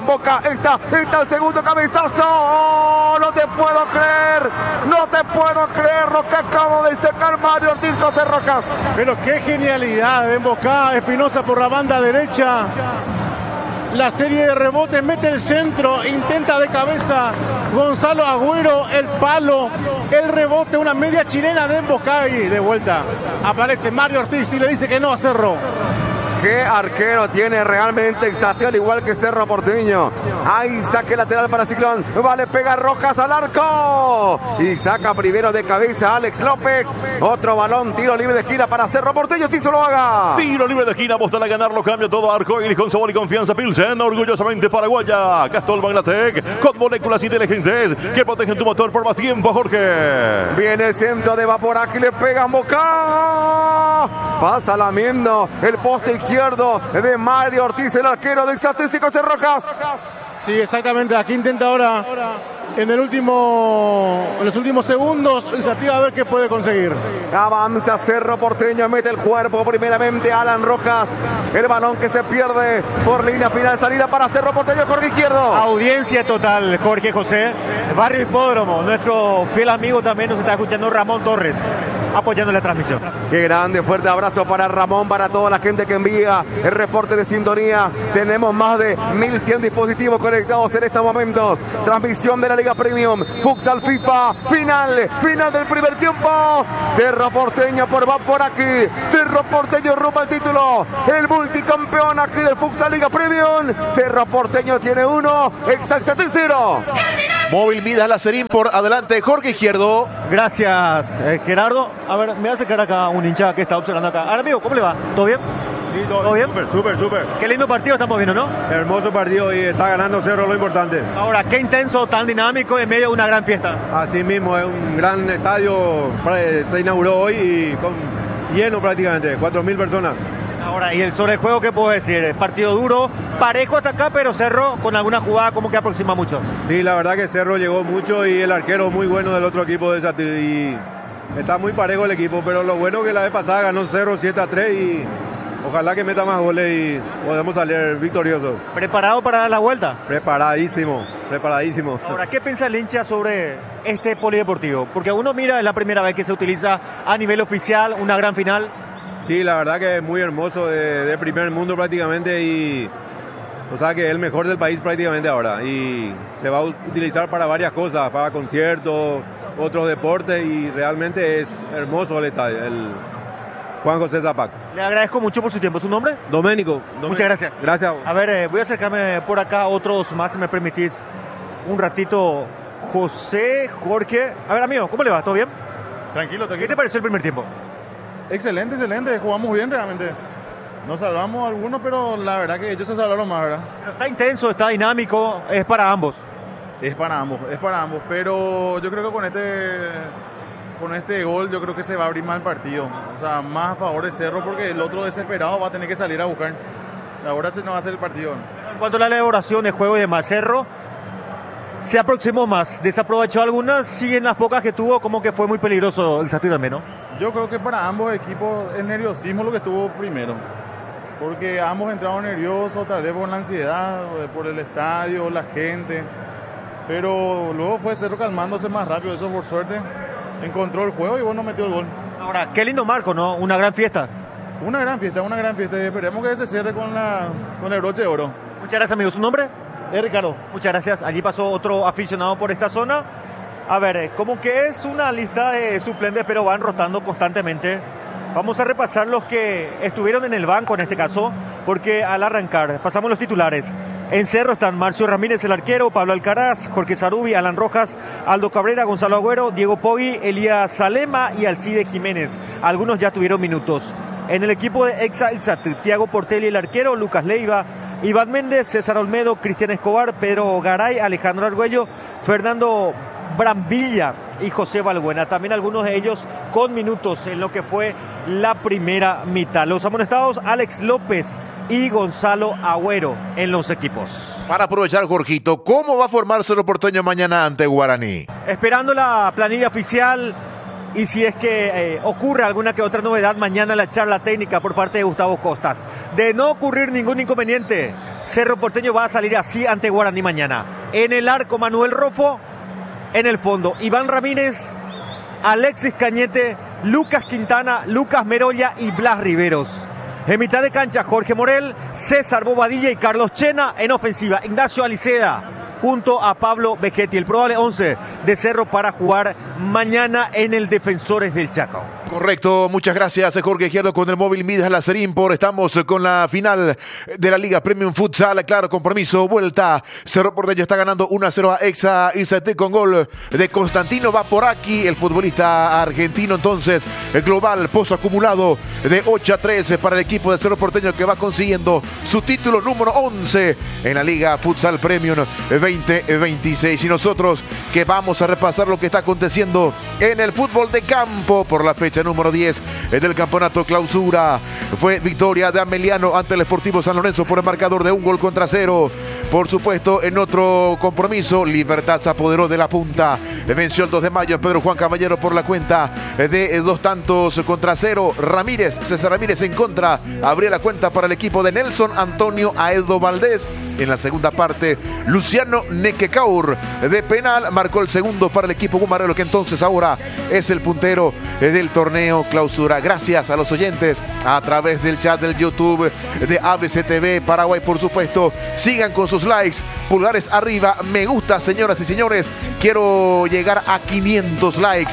Está el segundo cabezazo. ¡Oh, no te puedo creer! No te puedo creer lo que acabo de sacar Mario Ortiz, José Rojas. Pero qué genialidad de Boca. Espinosa por la banda derecha. La serie de rebotes, mete el centro, intenta de cabeza Gonzalo Agüero, el palo, el rebote, una media chilena de Embocay. De vuelta aparece Mario Ortiz y le dice que no a Cerro. Qué arquero tiene realmente Exateo, al igual que Cerro Porteño. Ahí saque lateral para Ciclón. Vale, pega Rojas al arco. Y saca primero de cabeza Alex López. Otro balón, tiro libre de esquina para Cerro Porteño. Sí se lo haga. Tiro libre de esquina, apostar a ganarlo, cambia todo Arcoiris con sabor y confianza. Pilsen, orgullosamente paraguaya. Castol Magnatec, con moléculas inteligentes que protegen tu motor por más tiempo, Jorge. Viene el centro de Vaporac y le pega en Boca. Pasa lamiendo el poste izquierdo de Mario Ortiz, el arquero del Exateo José Rojas. Sí, exactamente. Aquí intenta ahora en los últimos segundos Exateo a ver qué puede conseguir. Avanza Cerro Porteño, mete el cuerpo primeramente Alan Rojas. El balón que se pierde por línea final, salida para Cerro Porteño, Jorge izquierdo. Audiencia total, Jorge José. Barrio Hipódromo, nuestro fiel amigo también nos está escuchando, Ramón Torres, apoyando la transmisión. Qué grande, fuerte abrazo para Ramón, para toda la gente que envía el reporte de sintonía. Tenemos más de 1100 dispositivos conectados en estos momentos. Transmisión de la Liga Premium, Futsal FIFA, final del primer tiempo. Cerro Porteño va por aquí. Cerro Porteño rumbo al título. El multicampeón aquí del Futsal Liga Premium. Cerro Porteño tiene 1, Exateo 0. Móvil Midas Lacerín por adelante, Jorge izquierdo. Gracias, Gerardo. A ver, me voy a acercar acá un hincha que está observando acá. Ahora, amigo, ¿cómo le va? ¿Todo bien? Sí, ¿Todo bien? Súper. Qué lindo partido estamos viendo, ¿no? Hermoso partido y está ganando Cerro, lo importante. Ahora, qué intenso, tan dinámico en medio de una gran fiesta. Así mismo, es un gran estadio, se inauguró hoy y lleno prácticamente, 4.000 personas. Ahora, y el sobre el juego, ¿qué puedo decir? Partido duro, parejo hasta acá, pero Cerro con alguna jugada como que aproxima mucho. Sí, la verdad que Cerro llegó mucho y el arquero muy bueno del otro equipo de Exateo y está muy parejo el equipo, pero lo bueno que la vez pasada ganó Cerro 7-3 y ojalá que meta más goles y podemos salir victoriosos. ¿Preparado para dar la vuelta? Preparadísimo. Ahora, ¿qué piensa el hincha sobre este polideportivo? Porque uno mira, es la primera vez que se utiliza a nivel oficial, una gran final. Sí, la verdad que es muy hermoso, de primer mundo prácticamente y o sea que es el mejor del país prácticamente ahora y se va a utilizar para varias cosas, para conciertos, otros deportes y realmente es hermoso el estadio, el Juan José Zapac. Le agradezco mucho por su tiempo. ¿Su nombre? Doménico. Muchas gracias. Gracias. A ver, voy a acercarme por acá a otros más, si me permitís un ratito. José, Jorge. A ver, amigo, ¿cómo le va? ¿Todo bien? Tranquilo. ¿Qué te pareció el primer tiempo? Excelente. Jugamos bien realmente. Nos salvamos algunos, pero la verdad que ellos se salvaron más, ¿verdad? Está intenso, está dinámico, es para ambos. Es para ambos, pero yo creo que con este gol yo creo que se va a abrir más el partido. O sea, más a favor de Cerro porque el otro desesperado va a tener que salir a buscar. Ahora se nos va a hacer el partido. En cuanto a la elaboración de juego y demás, Cerro se aproximó más, desaprovechó algunas, siguen las pocas que tuvo, como que fue muy peligroso el Exateo también, ¿no? Yo creo que para ambos equipos el nerviosismo es lo que estuvo primero. Porque ambos entraron nerviosos, tal vez por la ansiedad, por el estadio, la gente. Pero luego fue Cerro calmándose más rápido, eso por suerte. Encontró el juego y bueno, metió el gol. Ahora, qué lindo marco, ¿no? Una gran fiesta. Una gran fiesta. Esperemos que se cierre con el broche de oro. Muchas gracias, amigo. ¿Su nombre? Ricardo. Muchas gracias. Allí pasó otro aficionado por esta zona. A ver, como que es una lista de suplentes, pero van rotando constantemente. Vamos a repasar los que estuvieron en el banco en este caso, porque al arrancar, pasamos los titulares. En Cerro están Marcio Ramírez, el arquero, Pablo Alcaraz, Jorge Sarubi, Alan Rojas, Aldo Cabrera, Gonzalo Agüero, Diego Poggi, Elías Salema y Alcide Jiménez. Algunos ya tuvieron minutos. En el equipo de Exateo, Tiago Portelli, el arquero, Lucas Leiva, Iván Méndez, César Olmedo, Cristian Escobar, Pedro Garay, Alejandro Argüello, Fernando Brambilla y José Balbuena. También algunos de ellos con minutos en lo que fue la primera mitad. Los amonestados, Alex López y Gonzalo Agüero en los equipos. Para aprovechar, Jorgito, ¿cómo va a formar Cerro Porteño mañana ante Guaraní? Esperando la planilla oficial y si es que ocurre alguna que otra novedad, mañana la charla técnica por parte de Gustavo Costas. De no ocurrir ningún inconveniente, Cerro Porteño va a salir así ante Guaraní mañana. En el arco, Manuel Rofo. En el fondo, Iván Ramírez, Alexis Cañete, Lucas Quintana, Lucas Merolla y Blas Riveros. En mitad de cancha, Jorge Morel, César Bobadilla y Carlos Chena. En ofensiva, Ignacio Aliceda, junto a Pablo Becchetti, el probable 11 de Cerro para jugar mañana en el Defensores del Chaco. Correcto, muchas gracias Jorge Izquierdo con el móvil Midas Lazarín. Estamos con la final de la Liga Premium Futsal, claro, compromiso, vuelta. Cerro Porteño está ganando 1-0 a Exa Izatec con gol de Constantino Vaporaki, el futbolista argentino. Entonces, el global pozo acumulado de 8-3 para el equipo de Cerro Porteño, que va consiguiendo su título número 11 en la Liga Futsal Premium 2026. Y nosotros que vamos a repasar lo que está aconteciendo en el fútbol de campo por la fecha número 10 del campeonato clausura. Fue victoria de Ameliano ante el Sportivo San Lorenzo por el marcador de 1-0. Por supuesto, en otro compromiso, Libertad se apoderó de la punta. Venció el 2 de mayo Pedro Juan Caballero por la cuenta de 2-0. César Ramírez en contra. Abría la cuenta para el equipo de Nelson Antonio Aedo Valdés. En la segunda parte, Luciano Nequecaur de penal marcó el segundo para el equipo Gumarelo, que entonces ahora es el puntero del torneo clausura. Gracias a los oyentes a través del chat del YouTube de ABC TV Paraguay, por supuesto. Sigan con sus likes, pulgares arriba, me gusta, señoras y señores. Quiero llegar a 500 likes.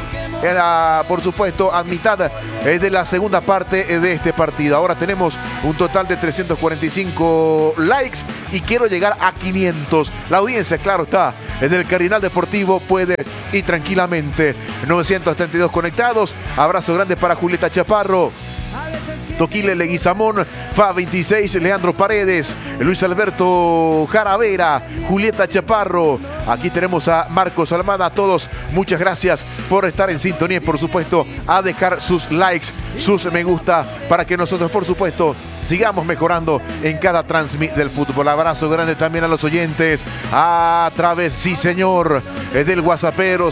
Era, por supuesto, a mitad de la segunda parte de este partido. Ahora tenemos un total de 345 likes y quiero llegar a 500. La audiencia, claro está, del Cardinal Deportivo puede ir tranquilamente. 932 conectados. Abrazo grande para Julieta Chaparro, Toquile Leguizamón, Fa 26, Leandro Paredes, Luis Alberto Jaravera, Julieta Chaparro. Aquí tenemos a Marcos Almada. A todos, muchas gracias por estar en sintonía y, por supuesto, a dejar sus likes, sus me gusta, para que nosotros, por supuesto, sigamos mejorando en cada transmit del fútbol. Abrazo grande también a los oyentes a través, sí señor, del WhatsAppero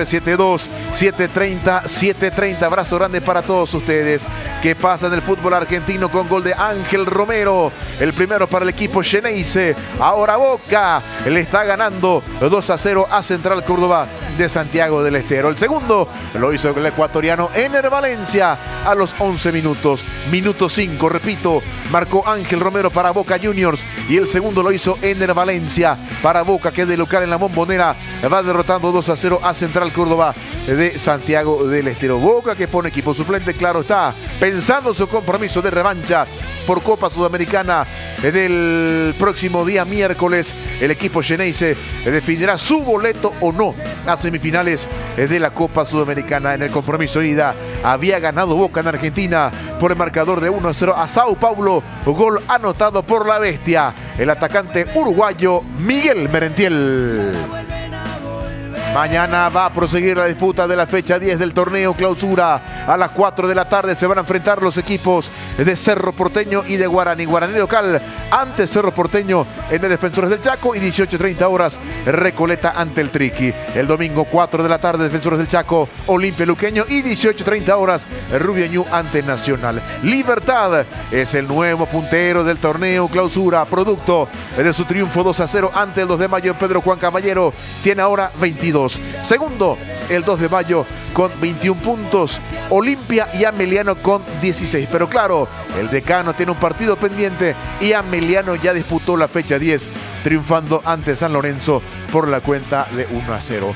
0972-730-730. Abrazo grande para todos ustedes. ¿Qué pasa en el fútbol argentino con gol de Ángel Romero? El primero para el equipo Xeneize. Ahora Boca le está ganando 2-0 a Central Córdoba de Santiago del Estero. El segundo lo hizo el ecuatoriano Ener Valencia a los 11 minutos. Minuto 5, repito, marcó Ángel Romero para Boca Juniors y el segundo lo hizo Ener Valencia para Boca, que de local en la Bombonera va derrotando 2-0 a Central Córdoba de Santiago del Estero. Boca que pone equipo suplente, claro está, pensando su compromiso de revancha por Copa Sudamericana del próximo día miércoles. El equipo Xeneize definirá su boleto o no a semifinales de la Copa Sudamericana. En el compromiso ida había ganado Boca en Argentina por el marcador de 1-0 a Sao Paulo, gol anotado por la bestia, el atacante uruguayo Miguel Merentiel. Mañana va a proseguir la disputa de la fecha 10 del torneo clausura. A las 4 de la tarde se van a enfrentar los equipos de Cerro Porteño y de Guaraní. Guaraní local ante Cerro Porteño en el Defensores del Chaco, y 18:30 horas Recoleta ante el Triqui. El domingo 4 de la tarde Defensores del Chaco, Olimpia Luqueño, y 18:30 horas Rubio Ñu ante Nacional. Libertad es el nuevo puntero del torneo clausura, producto de su triunfo 2-0 ante el 2 de mayo. Pedro Juan Caballero tiene ahora 22. Segundo, el 2 de mayo con 21 puntos. Olimpia y Ameliano con 16. Pero claro, el Decano tiene un partido pendiente y Ameliano ya disputó la fecha 10, triunfando ante San Lorenzo por la cuenta de 1-0.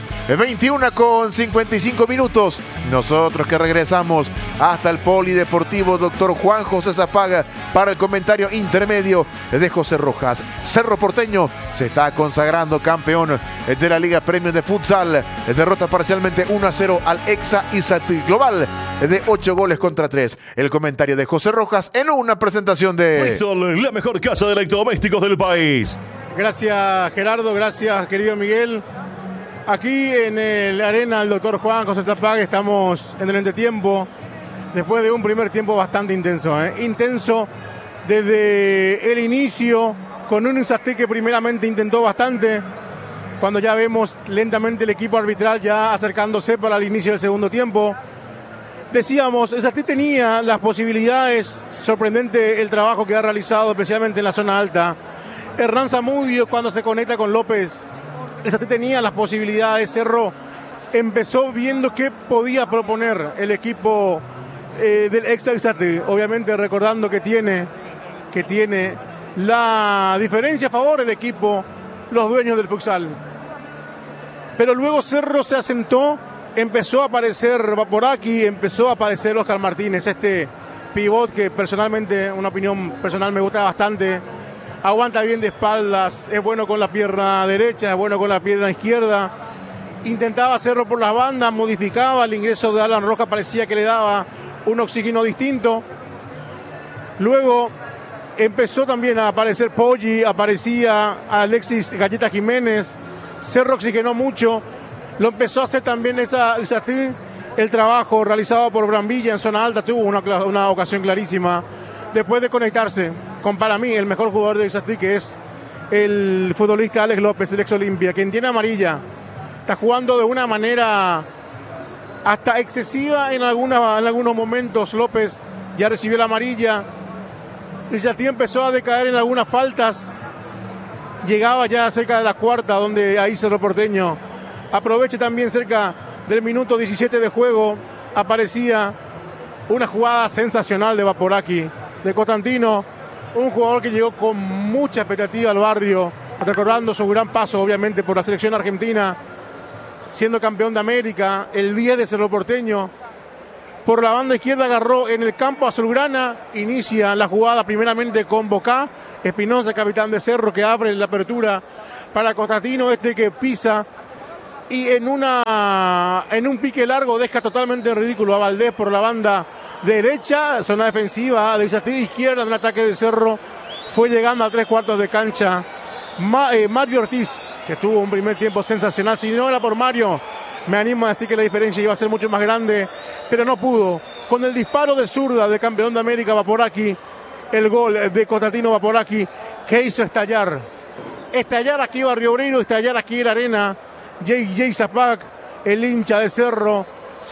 21:55 minutos. Nosotros que regresamos hasta el Polideportivo Dr. Juan José Zapaga para el comentario intermedio de José Rojas. Cerro Porteño se está consagrando campeón de la Liga Premium de Futsal. Derrota parcialmente 1-0 al Exa Izatec global de 8-3. El comentario de José Rojas en una presentación de Bristol, la mejor casa de electrodomésticos del país. Gracias Gerardo, gracias querido Miguel. Aquí en el Arena del Dr. Juan José Zapaga estamos en el entretiempo, después de un primer tiempo bastante intenso. Intenso desde el inicio, con un Izatec que primeramente intentó bastante, cuando ya vemos lentamente el equipo arbitral ya acercándose para el inicio del segundo tiempo. Decíamos, Izatec tenía las posibilidades, sorprendente el trabajo que ha realizado, especialmente en la zona alta. Hernán Zamudio, cuando se conecta con López, Izatec tenía las posibilidades. Cerro empezó viendo qué podía proponer el equipo del Exa Izatec, obviamente recordando que tiene la diferencia a favor del equipo los dueños del futsal. Pero luego Cerro se asentó, empezó a aparecer Vaporaki, empezó a aparecer Oscar Martínez, este pivot que personalmente, una opinión personal, me gusta bastante. Aguanta bien de espaldas, es bueno con la pierna derecha, es bueno con la pierna izquierda. Intentaba hacerlo por las bandas, modificaba el ingreso de Alan Rojas, parecía que le daba un oxígeno distinto. Luego empezó también a aparecer Poggi, aparecía Alexis Galleta Jiménez. Cerro oxigenó mucho. Lo empezó a hacer también el trabajo realizado por Brambilla en zona alta. Tuvo una ocasión clarísima después de conectarse con, para mí, el mejor jugador de Ixastí, que es el futbolista Alex López, el ex Olimpia, quien tiene amarilla. Está jugando de una manera hasta excesiva en algunos momentos. López ya recibió la amarilla. Ixastí empezó a decaer en algunas faltas. Llegaba ya cerca de la cuarta, donde ahí Cerro Porteño aprovecha también cerca del minuto 17 de juego. Aparecía una jugada sensacional de Vaporaki, de Costantino, un jugador que llegó con mucha expectativa al barrio, recordando su gran paso obviamente por la selección argentina, siendo campeón de América, el 10 de Cerro Porteño. Por la banda izquierda agarró en el campo azulgrana, inicia la jugada primeramente con Bocá, Espinosa, capitán de Cerro, que abre la apertura para Costantino, que pisa y en un pique largo deja totalmente en ridículo a Valdés por la banda derecha, zona defensiva de Ixastí, izquierda del ataque de Cerro. Fue llegando a 3/4 de cancha Mario Ortiz, que tuvo un primer tiempo sensacional. Si no era por Mario, me animo a decir que la diferencia iba a ser mucho más grande, pero no pudo. Con el disparo de zurda de campeón de América Vaporaki, el gol de Costantino Vaporaki, que hizo estallar aquí Barrio Obrero, estallar aquí la arena. Jay Zapac, el hincha de Cerro,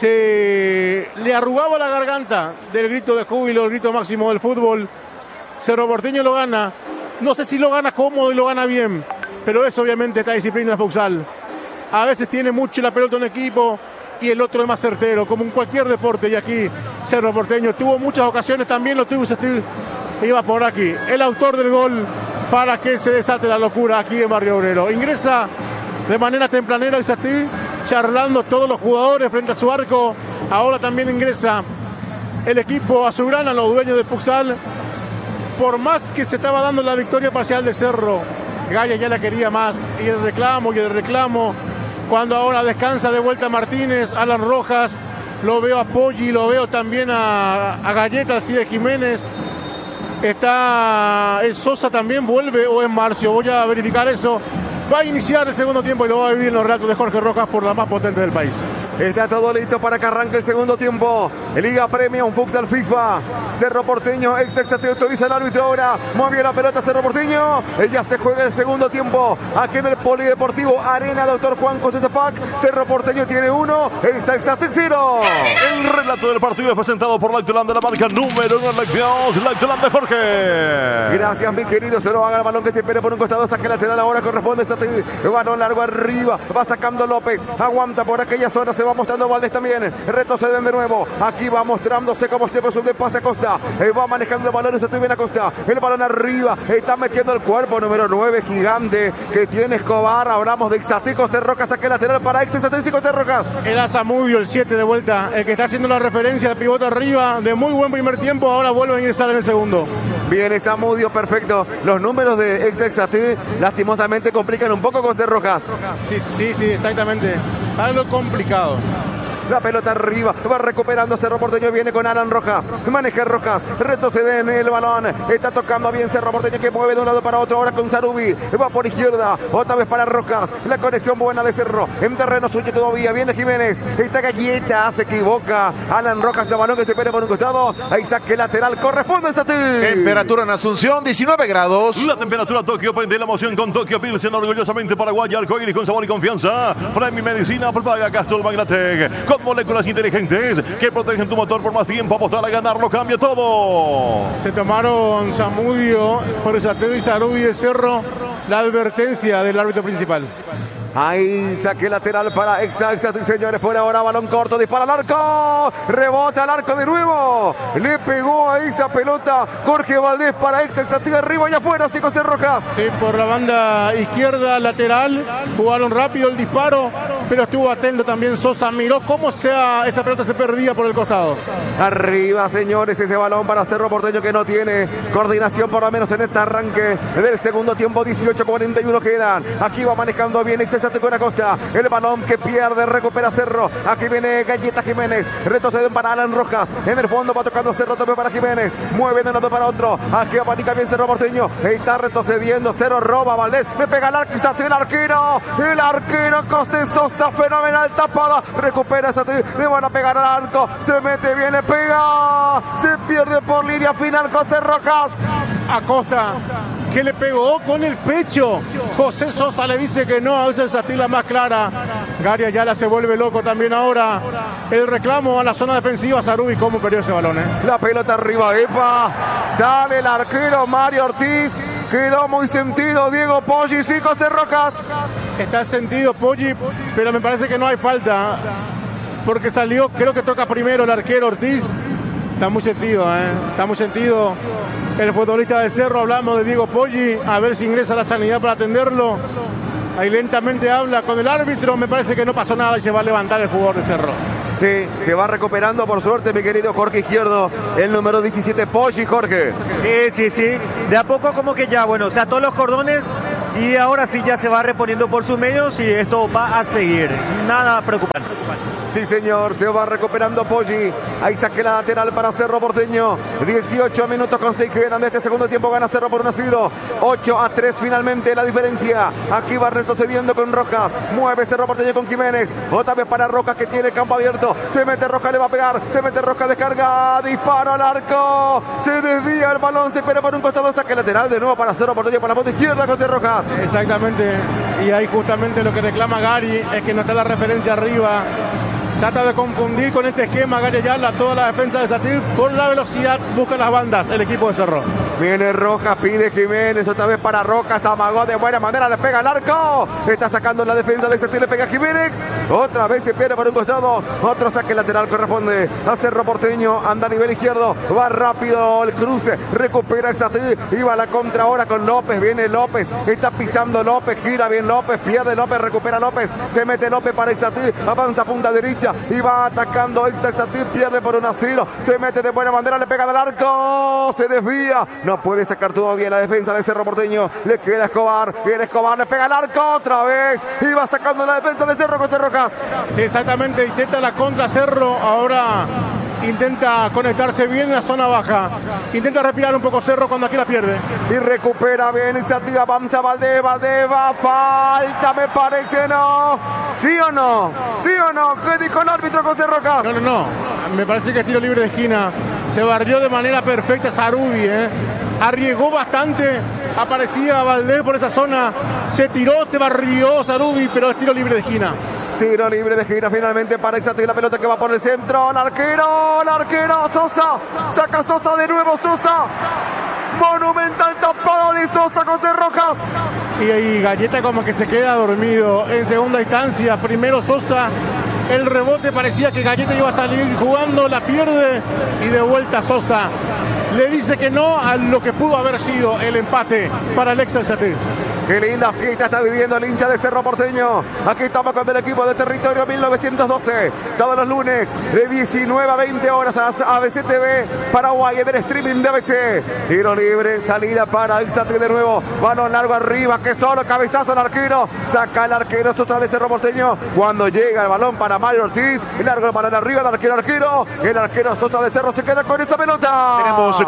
se le arrugaba la garganta del grito de júbilo, el grito máximo del fútbol. Cerro Porteño lo gana, no sé si lo gana cómodo y lo gana bien, pero es obviamente esta disciplina futsal. A veces tiene mucho la pelota un equipo y el otro es más certero, como en cualquier deporte, y aquí Cerro Porteño tuvo muchas ocasiones, también lo tuvo Ixastí. Iba por aquí, el autor del gol para que se desate la locura aquí en Barrio Obrero. Ingresa de manera tempranera Ixastí, charlando todos los jugadores frente a su arco. Ahora también ingresa el equipo azulgrana, los dueños del futsal. Por más que se estaba dando la victoria parcial de Cerro, Gaya ya la quería más, y el reclamo. Cuando ahora descansa de vuelta Martínez, Alan Rojas, lo veo a Poggi, lo veo también a Galleta, Alcide Jiménez. ¿Es Sosa también vuelve o es Marcio? Voy a verificar eso. Va a iniciar el segundo tiempo y lo va a vivir en los relatos de Jorge Rojas por la más potente del país. Está todo listo para que arranque el segundo tiempo. Liga Premium Futsal FIFA. Cerro Porteño, Ixastí autoriza el árbitro ahora. Movió la pelota Cerro Porteño. Ya se juega el segundo tiempo aquí en el Polideportivo Arena Dr. Juan José Zapac. Cerro Porteño tiene 1, Ixastí 0. El relato del partido es presentado por Lactoland de la marca número 1 Lácteos, Lactoland de Jorge. Gracias, mi querido. Se lo haga el balón que se espera por un costado. Saque lateral ahora, corresponde Ixastí. Balón largo arriba. Va sacando López. Aguanta por aquella zona. Se va mostrando Valdés también. Retroceden de nuevo. Aquí va mostrándose como siempre su de pase a Costa. Va manejando el balón. Ixastí bien a Costa. El balón arriba. Está metiendo el cuerpo. Número 9, gigante, que tiene Escobar. Hablamos de Ixastí. Costa Rojas. Saque lateral para Ixastí. Costa Rojas. El Azamudio, el 7 de vuelta. El que está haciendo la referencia de pivote arriba. De muy buen primer tiempo. Ahora vuelve a ingresar en el segundo. Viene Zamudio, perfecto. Los números de Ixastí lastimosamente complican un poco con C. Rojas. Sí, exactamente. Algo complicado. La pelota arriba, va recuperando Cerro Porteño, viene con Alan Rojas, maneja Rojas, retrocede en el balón, está tocando bien Cerro Porteño que mueve de un lado para otro ahora con Sarubi, va por izquierda, otra vez para Rojas, la conexión buena de Cerro, en terreno suyo todavía, viene Jiménez, está Galleta, se equivoca, Alan Rojas, el balón que se pone por un costado, ahí saque lateral, corresponde a Ixastí. Temperatura en Asunción, 19 grados. La temperatura Tokio prende la emoción con Tokio Pilsen, orgullosamente paraguaya, arcoíris con sabor y confianza. Premi Medicina, propaga Castrol Maglatec, con moléculas inteligentes que protegen tu motor por más tiempo. Apostar a ganar lo cambia todo. Se tomaron Zamudio por Ixastí y Sarubi de Cerro la advertencia del árbitro principal. Ahí saque lateral para Exacta, señores. Por ahora balón corto, dispara al arco. Rebota al arco de nuevo. Le pegó a esa pelota Jorge Valdés para Exacta. Arriba y afuera, sí, José Rojas. Sí, por la banda izquierda lateral. Jugaron rápido el disparo, pero estuvo atento también Sosa. Miró cómo esa pelota se perdía por el costado. Arriba, señores, ese balón para Cerro Porteño que no tiene coordinación, por lo menos en este arranque del segundo tiempo. 18:41 quedan. Aquí va manejando bien Exacta con Acosta. El balón que pierde, recupera Cerro. Aquí viene Galleta Jiménez. Retroceden para Alan Rojas. En el fondo va tocando Cerro también para Jiménez. Mueve de un lado para otro. Aquí va panica bien Cerro Porteño. Está retrocediendo. Cerro roba. Valdés le pega al arco. El arquero. El arquero José Sosa. Fenomenal tapada. Recupera esa. Le van a pegar al arco. Se mete bien. Le pega. Se pierde por línea final José Rojas. Acosta, que le pegó con el pecho. José Sosa le dice que no, esa es la más clara. Gary Ayala se vuelve loco también ahora. El reclamo a la zona defensiva. Sarubi, cómo perdió ese balón, La pelota arriba, epa. Sale el arquero Mario Ortiz. Quedó muy sentido Diego Poggi, sí, José Rojas. Está sentido Poggi, pero me parece que no hay falta. Porque salió, creo que toca primero el arquero Ortiz. Está muy sentido, Está muy sentido. El futbolista de Cerro, hablamos de Diego Poggi, a ver si ingresa a la sanidad para atenderlo. Ahí lentamente habla con el árbitro, me parece que no pasó nada y se va a levantar el jugador de Cerro. Sí, se va recuperando por suerte mi querido Jorge Izquierdo, el número 17, Poggi, Jorge. Sí. De a poco como que ya, bueno, se ató los cordones y ahora sí ya se va reponiendo por sus medios y esto va a seguir. Nada preocupante. Sí, señor, se va recuperando Poggi. Ahí saque la lateral para Cerro Porteño. 18 minutos con 6 quedan de este segundo tiempo. Gana Cerro por 1-0. 8-3 finalmente la diferencia. Aquí va retrocediendo con Rojas. Mueve Cerro Porteño con Jiménez. Otra vez para Rojas que tiene campo abierto. Se mete Rojas, le va a pegar. Se mete Rojas, descarga. Disparo al arco. Se desvía el balón. Se espera por un costado. Saque lateral de nuevo para Cerro Porteño. Para la punta izquierda con Rojas. Exactamente. Y ahí justamente lo que reclama Gary es que no está la referencia arriba. Trata de confundir con este esquema Gary Ayala toda la defensa de Satil. Con la velocidad busca las bandas el equipo de Cerro. Viene Rojas, pide Jiménez, otra vez para Rojas, amagó de buena manera, le pega al arco. Está sacando la defensa de Satil, le pega a Jiménez. Otra vez se pierde por un costado. Otro saque lateral corresponde a Cerro Porteño. Anda a nivel izquierdo, va rápido el cruce, recupera Satil. Iba a la contra ahora con López, viene López, está pisando López, gira bien López, pierde López, recupera López. Se mete López para Satil, avanza punta derecha. Y va atacando Exacatil, pierde por 1-0. Se mete de buena manera, le pega al arco. Se desvía. No puede sacar todavía la defensa de Cerro Porteño. Le queda Escobar. Viene Escobar, le pega al arco otra vez. Y va sacando la defensa de Cerro con Rojas. Sí, exactamente. Intenta la contra Cerro. Ahora intenta conectarse bien en la zona baja. Intenta respirar un poco Cerro cuando aquí la pierde. Y recupera bien iniciativa. Avanza Valdés. Falta, me parece, ¿no? ¿Sí o no? ¿Sí o no? ¿Qué dijo el árbitro José Rojas? No. Me parece que es tiro libre de esquina. Se barrió de manera perfecta Sarubi, Arriesgó bastante. Aparecía Valdés por esa zona. Se tiró, se barrió Sarubi, pero es tiro libre de esquina. Tiro libre de esquina finalmente para Exacatil. La pelota que va por el centro. El arquero Sosa. Saca Sosa de nuevo, Sosa. Monumental tapada de Sosa con Rojas. Y ahí Galleta como que se queda dormido en segunda instancia. Primero Sosa. El rebote parecía que Galleta iba a salir jugando, la pierde y de vuelta Sosa. Le dice que no a lo que pudo haber sido el empate para el Exacatil. Qué linda fiesta está viviendo el hincha de Cerro Porteño. Aquí estamos con el equipo de Territorio 1912. Todos los lunes de 19 a 20 horas a ABC TV Paraguay en el streaming de ABC. Tiro libre, salida para Exacatil de nuevo. Balón largo arriba, que solo cabezazo al arquero. Saca el arquero Sosa de Cerro Porteño. Cuando llega el balón para Mario Ortiz. Largo el balón arriba del arquero. El arquero Sosa de Cerro se queda con esa pelota. Tenemos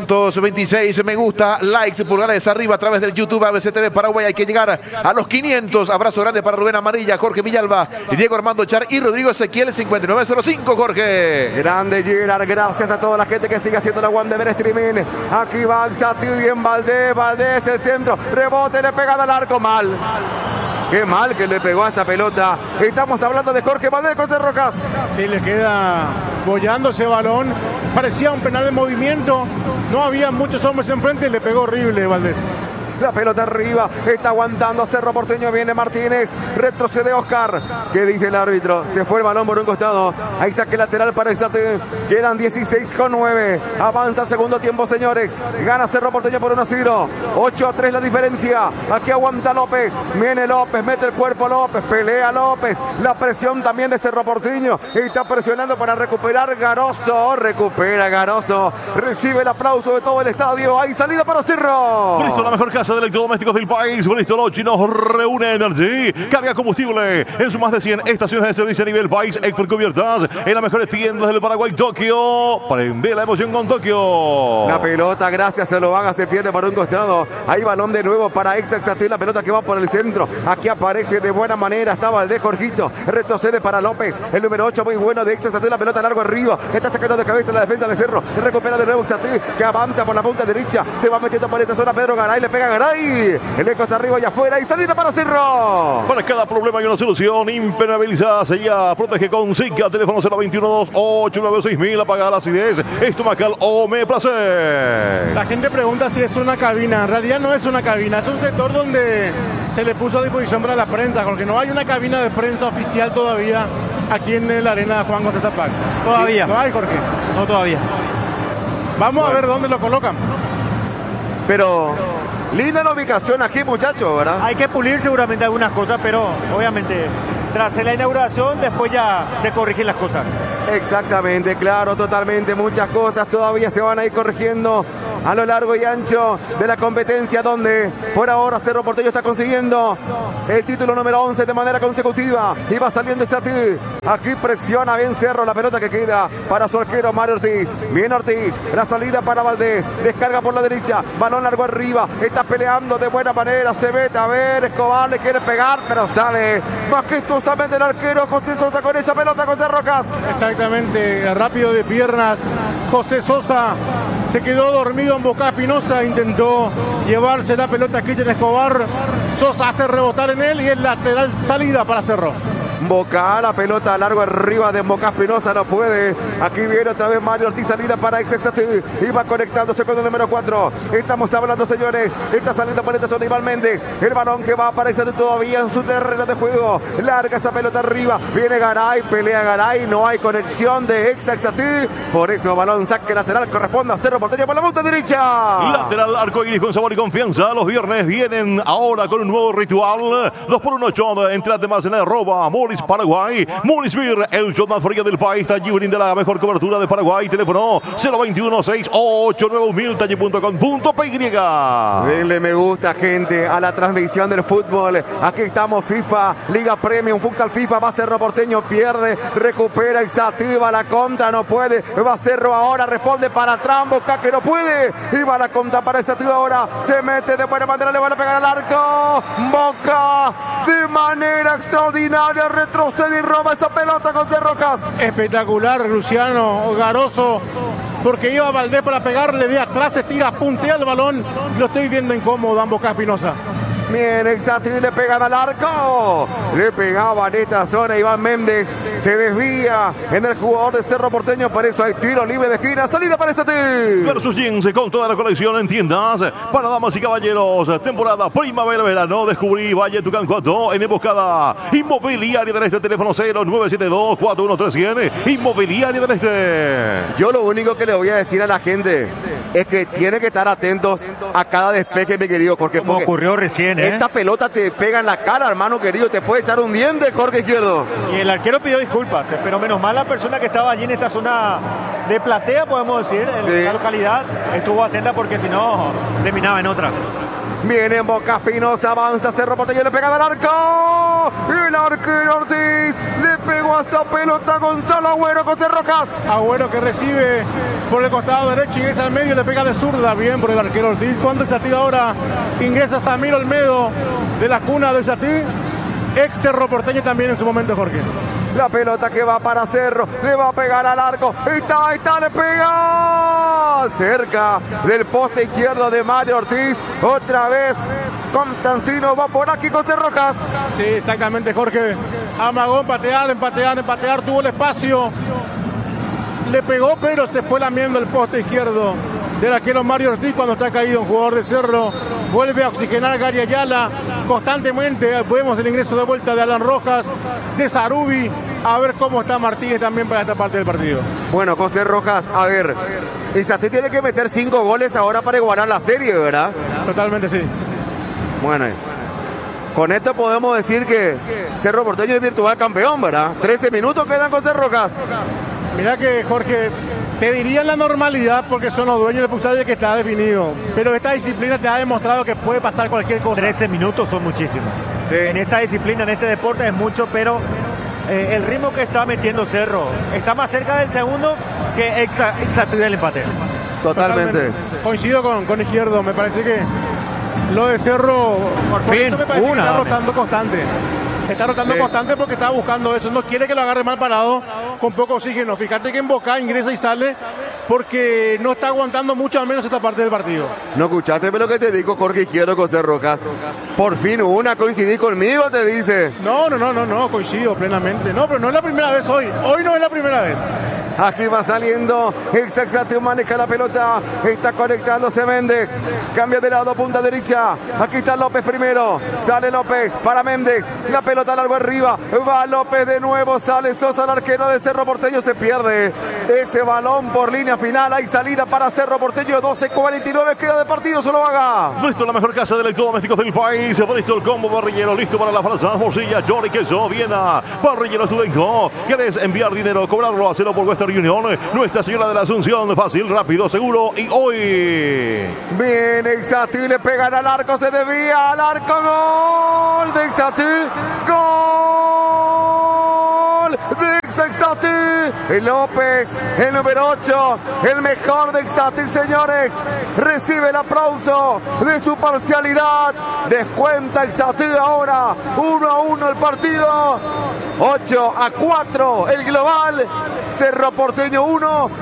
426 me gusta, likes, pulgares arriba a través del YouTube ABC TV Paraguay. Hay que llegar a los 500. Abrazo grande para Rubén Amarilla, Jorge Villalba, Diego Armando Char y Rodrigo Ezequiel 5905, Jorge. Grande Gerard, gracias a toda la gente que sigue haciendo la One de ver streaming. Aquí va Exacatil, bien Valdés, el centro, rebote, le pega al arco, mal. Qué mal que le pegó a esa pelota. Estamos hablando de Jorge Valdés con Rojas. Sí, le queda bollando ese balón. Parecía un penal de movimiento. No había muchos hombres enfrente y le pegó horrible Valdés. La pelota arriba, está aguantando Cerro Porteño, viene Martínez, retrocede Oscar. ¿Qué dice el árbitro? Se fue el balón por un costado. Hay saque lateral para Exatí. Quedan 16,9. Avanza segundo tiempo, señores. Gana Cerro Porteño por 1-0. 8-3 la diferencia. Aquí aguanta López. Viene López, mete el cuerpo López, pelea López. La presión también de Cerro Porteño. Está presionando para recuperar Garoso. Recupera Garoso. Recibe el aplauso de todo el estadio. Hay salida para Cerro. Bristol, la mejor casa de electrodomésticos del país. Bristol Ochi nos reúne Energy. Carga combustible en sus más de 100 estaciones de servicio a nivel país. Expert cubiertas en las mejores tiendas del Paraguay, Tokio. Prende la emoción con Tokio. La pelota, gracias a Lovaga, se pierde por un costado. Hay balón de nuevo para Exatí. La pelota que va por el centro. Aquí aparece de buena manera. Está Valdés, Jorgito. Retrocede para López. El número 8 muy bueno de Exatí. La pelota largo arriba. Está sacando de cabeza la defensa de Cerro. Recupera de nuevo Exatí, que avanza por la punta derecha. Se va metiendo por esta zona Pedro Garay. Le pega a Garay. El eco está arriba y afuera. Y salida para Cerro. Para cada problema hay una solución. Impermeabilizada, sella, protege con Zika. Teléfono 021-289-6000. Apaga la acidez estomacal o Omeprazol. La gente pregunta si es una cabina. En realidad no es una cabina. Es un sector donde se le puso a disposición para la prensa, porque no hay una cabina de prensa oficial todavía aquí en la arena Juan José Zapac. Todavía. ¿Sí? ¿No hay, Jorge? No todavía. Vamos a ver dónde lo colocan. Pero linda la ubicación aquí, muchachos, ¿verdad? Hay que pulir seguramente algunas cosas, pero obviamente tras la inauguración después ya se corrigen las cosas. Exactamente, claro, totalmente. Muchas cosas todavía se van a ir corrigiendo a lo largo y ancho de la competencia, donde por ahora Cerro Porteño está consiguiendo el título número 11 de manera consecutiva. Y va saliendo Exatí. Aquí presiona bien Cerro. La pelota que queda para su arquero Mario Ortiz. Bien Ortiz. La salida para Valdés. Descarga por la derecha. Balón largo arriba. Está peleando de buena manera. Se mete a ver. Escobar le quiere pegar, pero sale majestuosamente el arquero José Sosa con esa pelota, José Rocas. Exactamente, rápido de piernas. José Sosa se quedó dormido en Boca Espinosa, intentó llevarse la pelota a Cristian Escobar. Sosa hace rebotar en él y el lateral salida para Cerro. Boca, la pelota largo arriba de Boca Espinosa, no puede. Aquí viene otra vez Mario Ortiz, salida para Exatí. Y va conectándose con el número 4. Estamos hablando, señores. Está saliendo por esta zona Iván Méndez. El balón que va a aparecer todavía en su terreno de juego. Larga esa pelota arriba. Viene Garay, pelea Garay. No hay conexión de Exatí. Por eso balón saque lateral corresponde a Cerro Porteño por la punta derecha. Lateral arcoíris con sabor y confianza. Los viernes vienen ahora con un nuevo ritual. 2x1 shot. Entrate más en arroba Molis Paraguay. Molis Beer, el shot más frío del país. Talle brinda la mejor cobertura de Paraguay. Teléfono 021-689-1000. Talle.com.py. Denle me gusta, gente, a la transmisión del fútbol. Aquí estamos, FIFA, Liga Premium, Futsal FIFA. Va Cerro Porteño, pierde, recupera Exatí, va la contra, no puede. Va Cerro ahora, responde para atrás, Boca que no puede. Y va la contra para Exatí ahora. Se mete de buena manera, le van a pegar al arco. Boca de manera extraordinaria retrocede y roba esa pelota con Cerrocas. Espectacular, Luciano Garoso, porque iba Valdés para pegarle de atrás, se tira, puntea el balón. Lo estoy viendo incómodo a Boca Espinosa. Bien, Exatí, le pegan al arco. Le pegaba en esta zona Iván Méndez. Se desvía en el jugador de Cerro Porteño. Por eso hay tiro libre de esquina. Salida para Exatí. Versus Jeans con toda la colección en tiendas para damas y caballeros. Temporada primavera-verano. Descubrí Valle Tucán 4 en Emboscada Inmobiliaria del Este. Teléfono 0972-41300. Inmobiliaria del Este. Yo lo único que le voy a decir a la gente es que tiene que estar atentos a cada despeje, mi querido, porque ocurrió recién. Esta pelota te pega en la cara, hermano querido. Te puede echar un diente, Jorge Izquierdo. Y el arquero pidió disculpas, pero menos mal la persona que estaba allí en esta zona de platea, podemos decir, en esta localidad, estuvo atenta, porque si no, terminaba en otra. Viene Boca Espinosa, avanza Cerro Porteño, le pega al arco. El arquero Ortiz le pegó a esa pelota a Gonzalo Agüero con Cerrocas. Agüero que recibe por el costado derecho, ingresa al medio, le pega de zurda, bien por el arquero Ortiz. Cuando Exatí ahora ingresa Samir Olmedo de la cuna de Exatí, ex Cerro Porteño también en su momento, Jorge. La pelota que va para Cerro, le va a pegar al arco. Ahí está, le pega. Cerca del poste izquierdo de Mario Ortiz. Otra vez Constantino va por aquí con Cerrocas. Sí, exactamente, Jorge. Amagó empatear, tuvo el espacio. le pegó, pero se fue lamiendo el poste izquierdo del arquero Mario Ortiz cuando está caído un jugador de Cerro. Vuelve a oxigenar Gary Ayala constantemente. Vemos el ingreso de vuelta de Alan Rojas, de Sarubi. A ver cómo está Martínez también para esta parte del partido. Bueno, José Rojas, a ver, Izatí tiene que meter 5 goles ahora para igualar la serie, ¿verdad? Totalmente sí. Bueno, con esto podemos decir que Cerro Porteño es virtual campeón, ¿verdad? 13 minutos quedan con Cerro Rojas. Mirá que, Jorge, te diría en la normalidad porque son los dueños del futsal que está definido. Pero esta disciplina te ha demostrado que puede pasar cualquier cosa. 13 minutos son muchísimos. Sí. En esta disciplina, en este deporte es mucho, pero el ritmo que está metiendo Cerro está más cerca del segundo que Exatí del empate. Totalmente. Coincido con Izquierdo, me parece que lo de Cerro, Por por fin, eso me parece que una, está dame. rotando constante. Está rotando Sí. constante porque está buscando eso. No quiere que lo agarre mal parado con poco oxígeno. Fíjate que en Boca ingresa y sale porque no está aguantando mucho, al menos esta parte del partido. No escuchaste lo que te digo, Jorge Izquierdo, José Rojas. Por fin una, coincidí conmigo, te dice. No, coincido plenamente. No, pero no es la primera vez hoy. Hoy no es la primera vez. Aquí va saliendo Exatí, maneja la pelota, está conectándose Méndez, cambia de lado, punta derecha, aquí está López primero, sale López para Méndez, la pelota largo arriba, va López de nuevo, sale Sosa, el arquero de Cerro Porteño, se pierde ese balón por línea final, hay salida para Cerro Porteño, 12:49 queda de partido, solo haga. Bristol, la mejor casa de electrodomésticos del país. Bristol Combo Parrillero, listo para las franzas, morcilla, Johnny, queso, Viena. Parrillero Studenco. ¿Quieres enviar dinero, cobrarlo, hacerlo por Western Union? Nuestra Señora de la Asunción, fácil, rápido, seguro. Y hoy Viene Exatí, le pegan al arco, se desvía al arco, gol de Exatí, gol de Exatí. Y López, el número 8, el mejor de Exatí, señores, recibe el aplauso de su parcialidad. Descuenta Exatí ahora, 1-1 el partido, 8-4 el global. Cerro Porteño 1.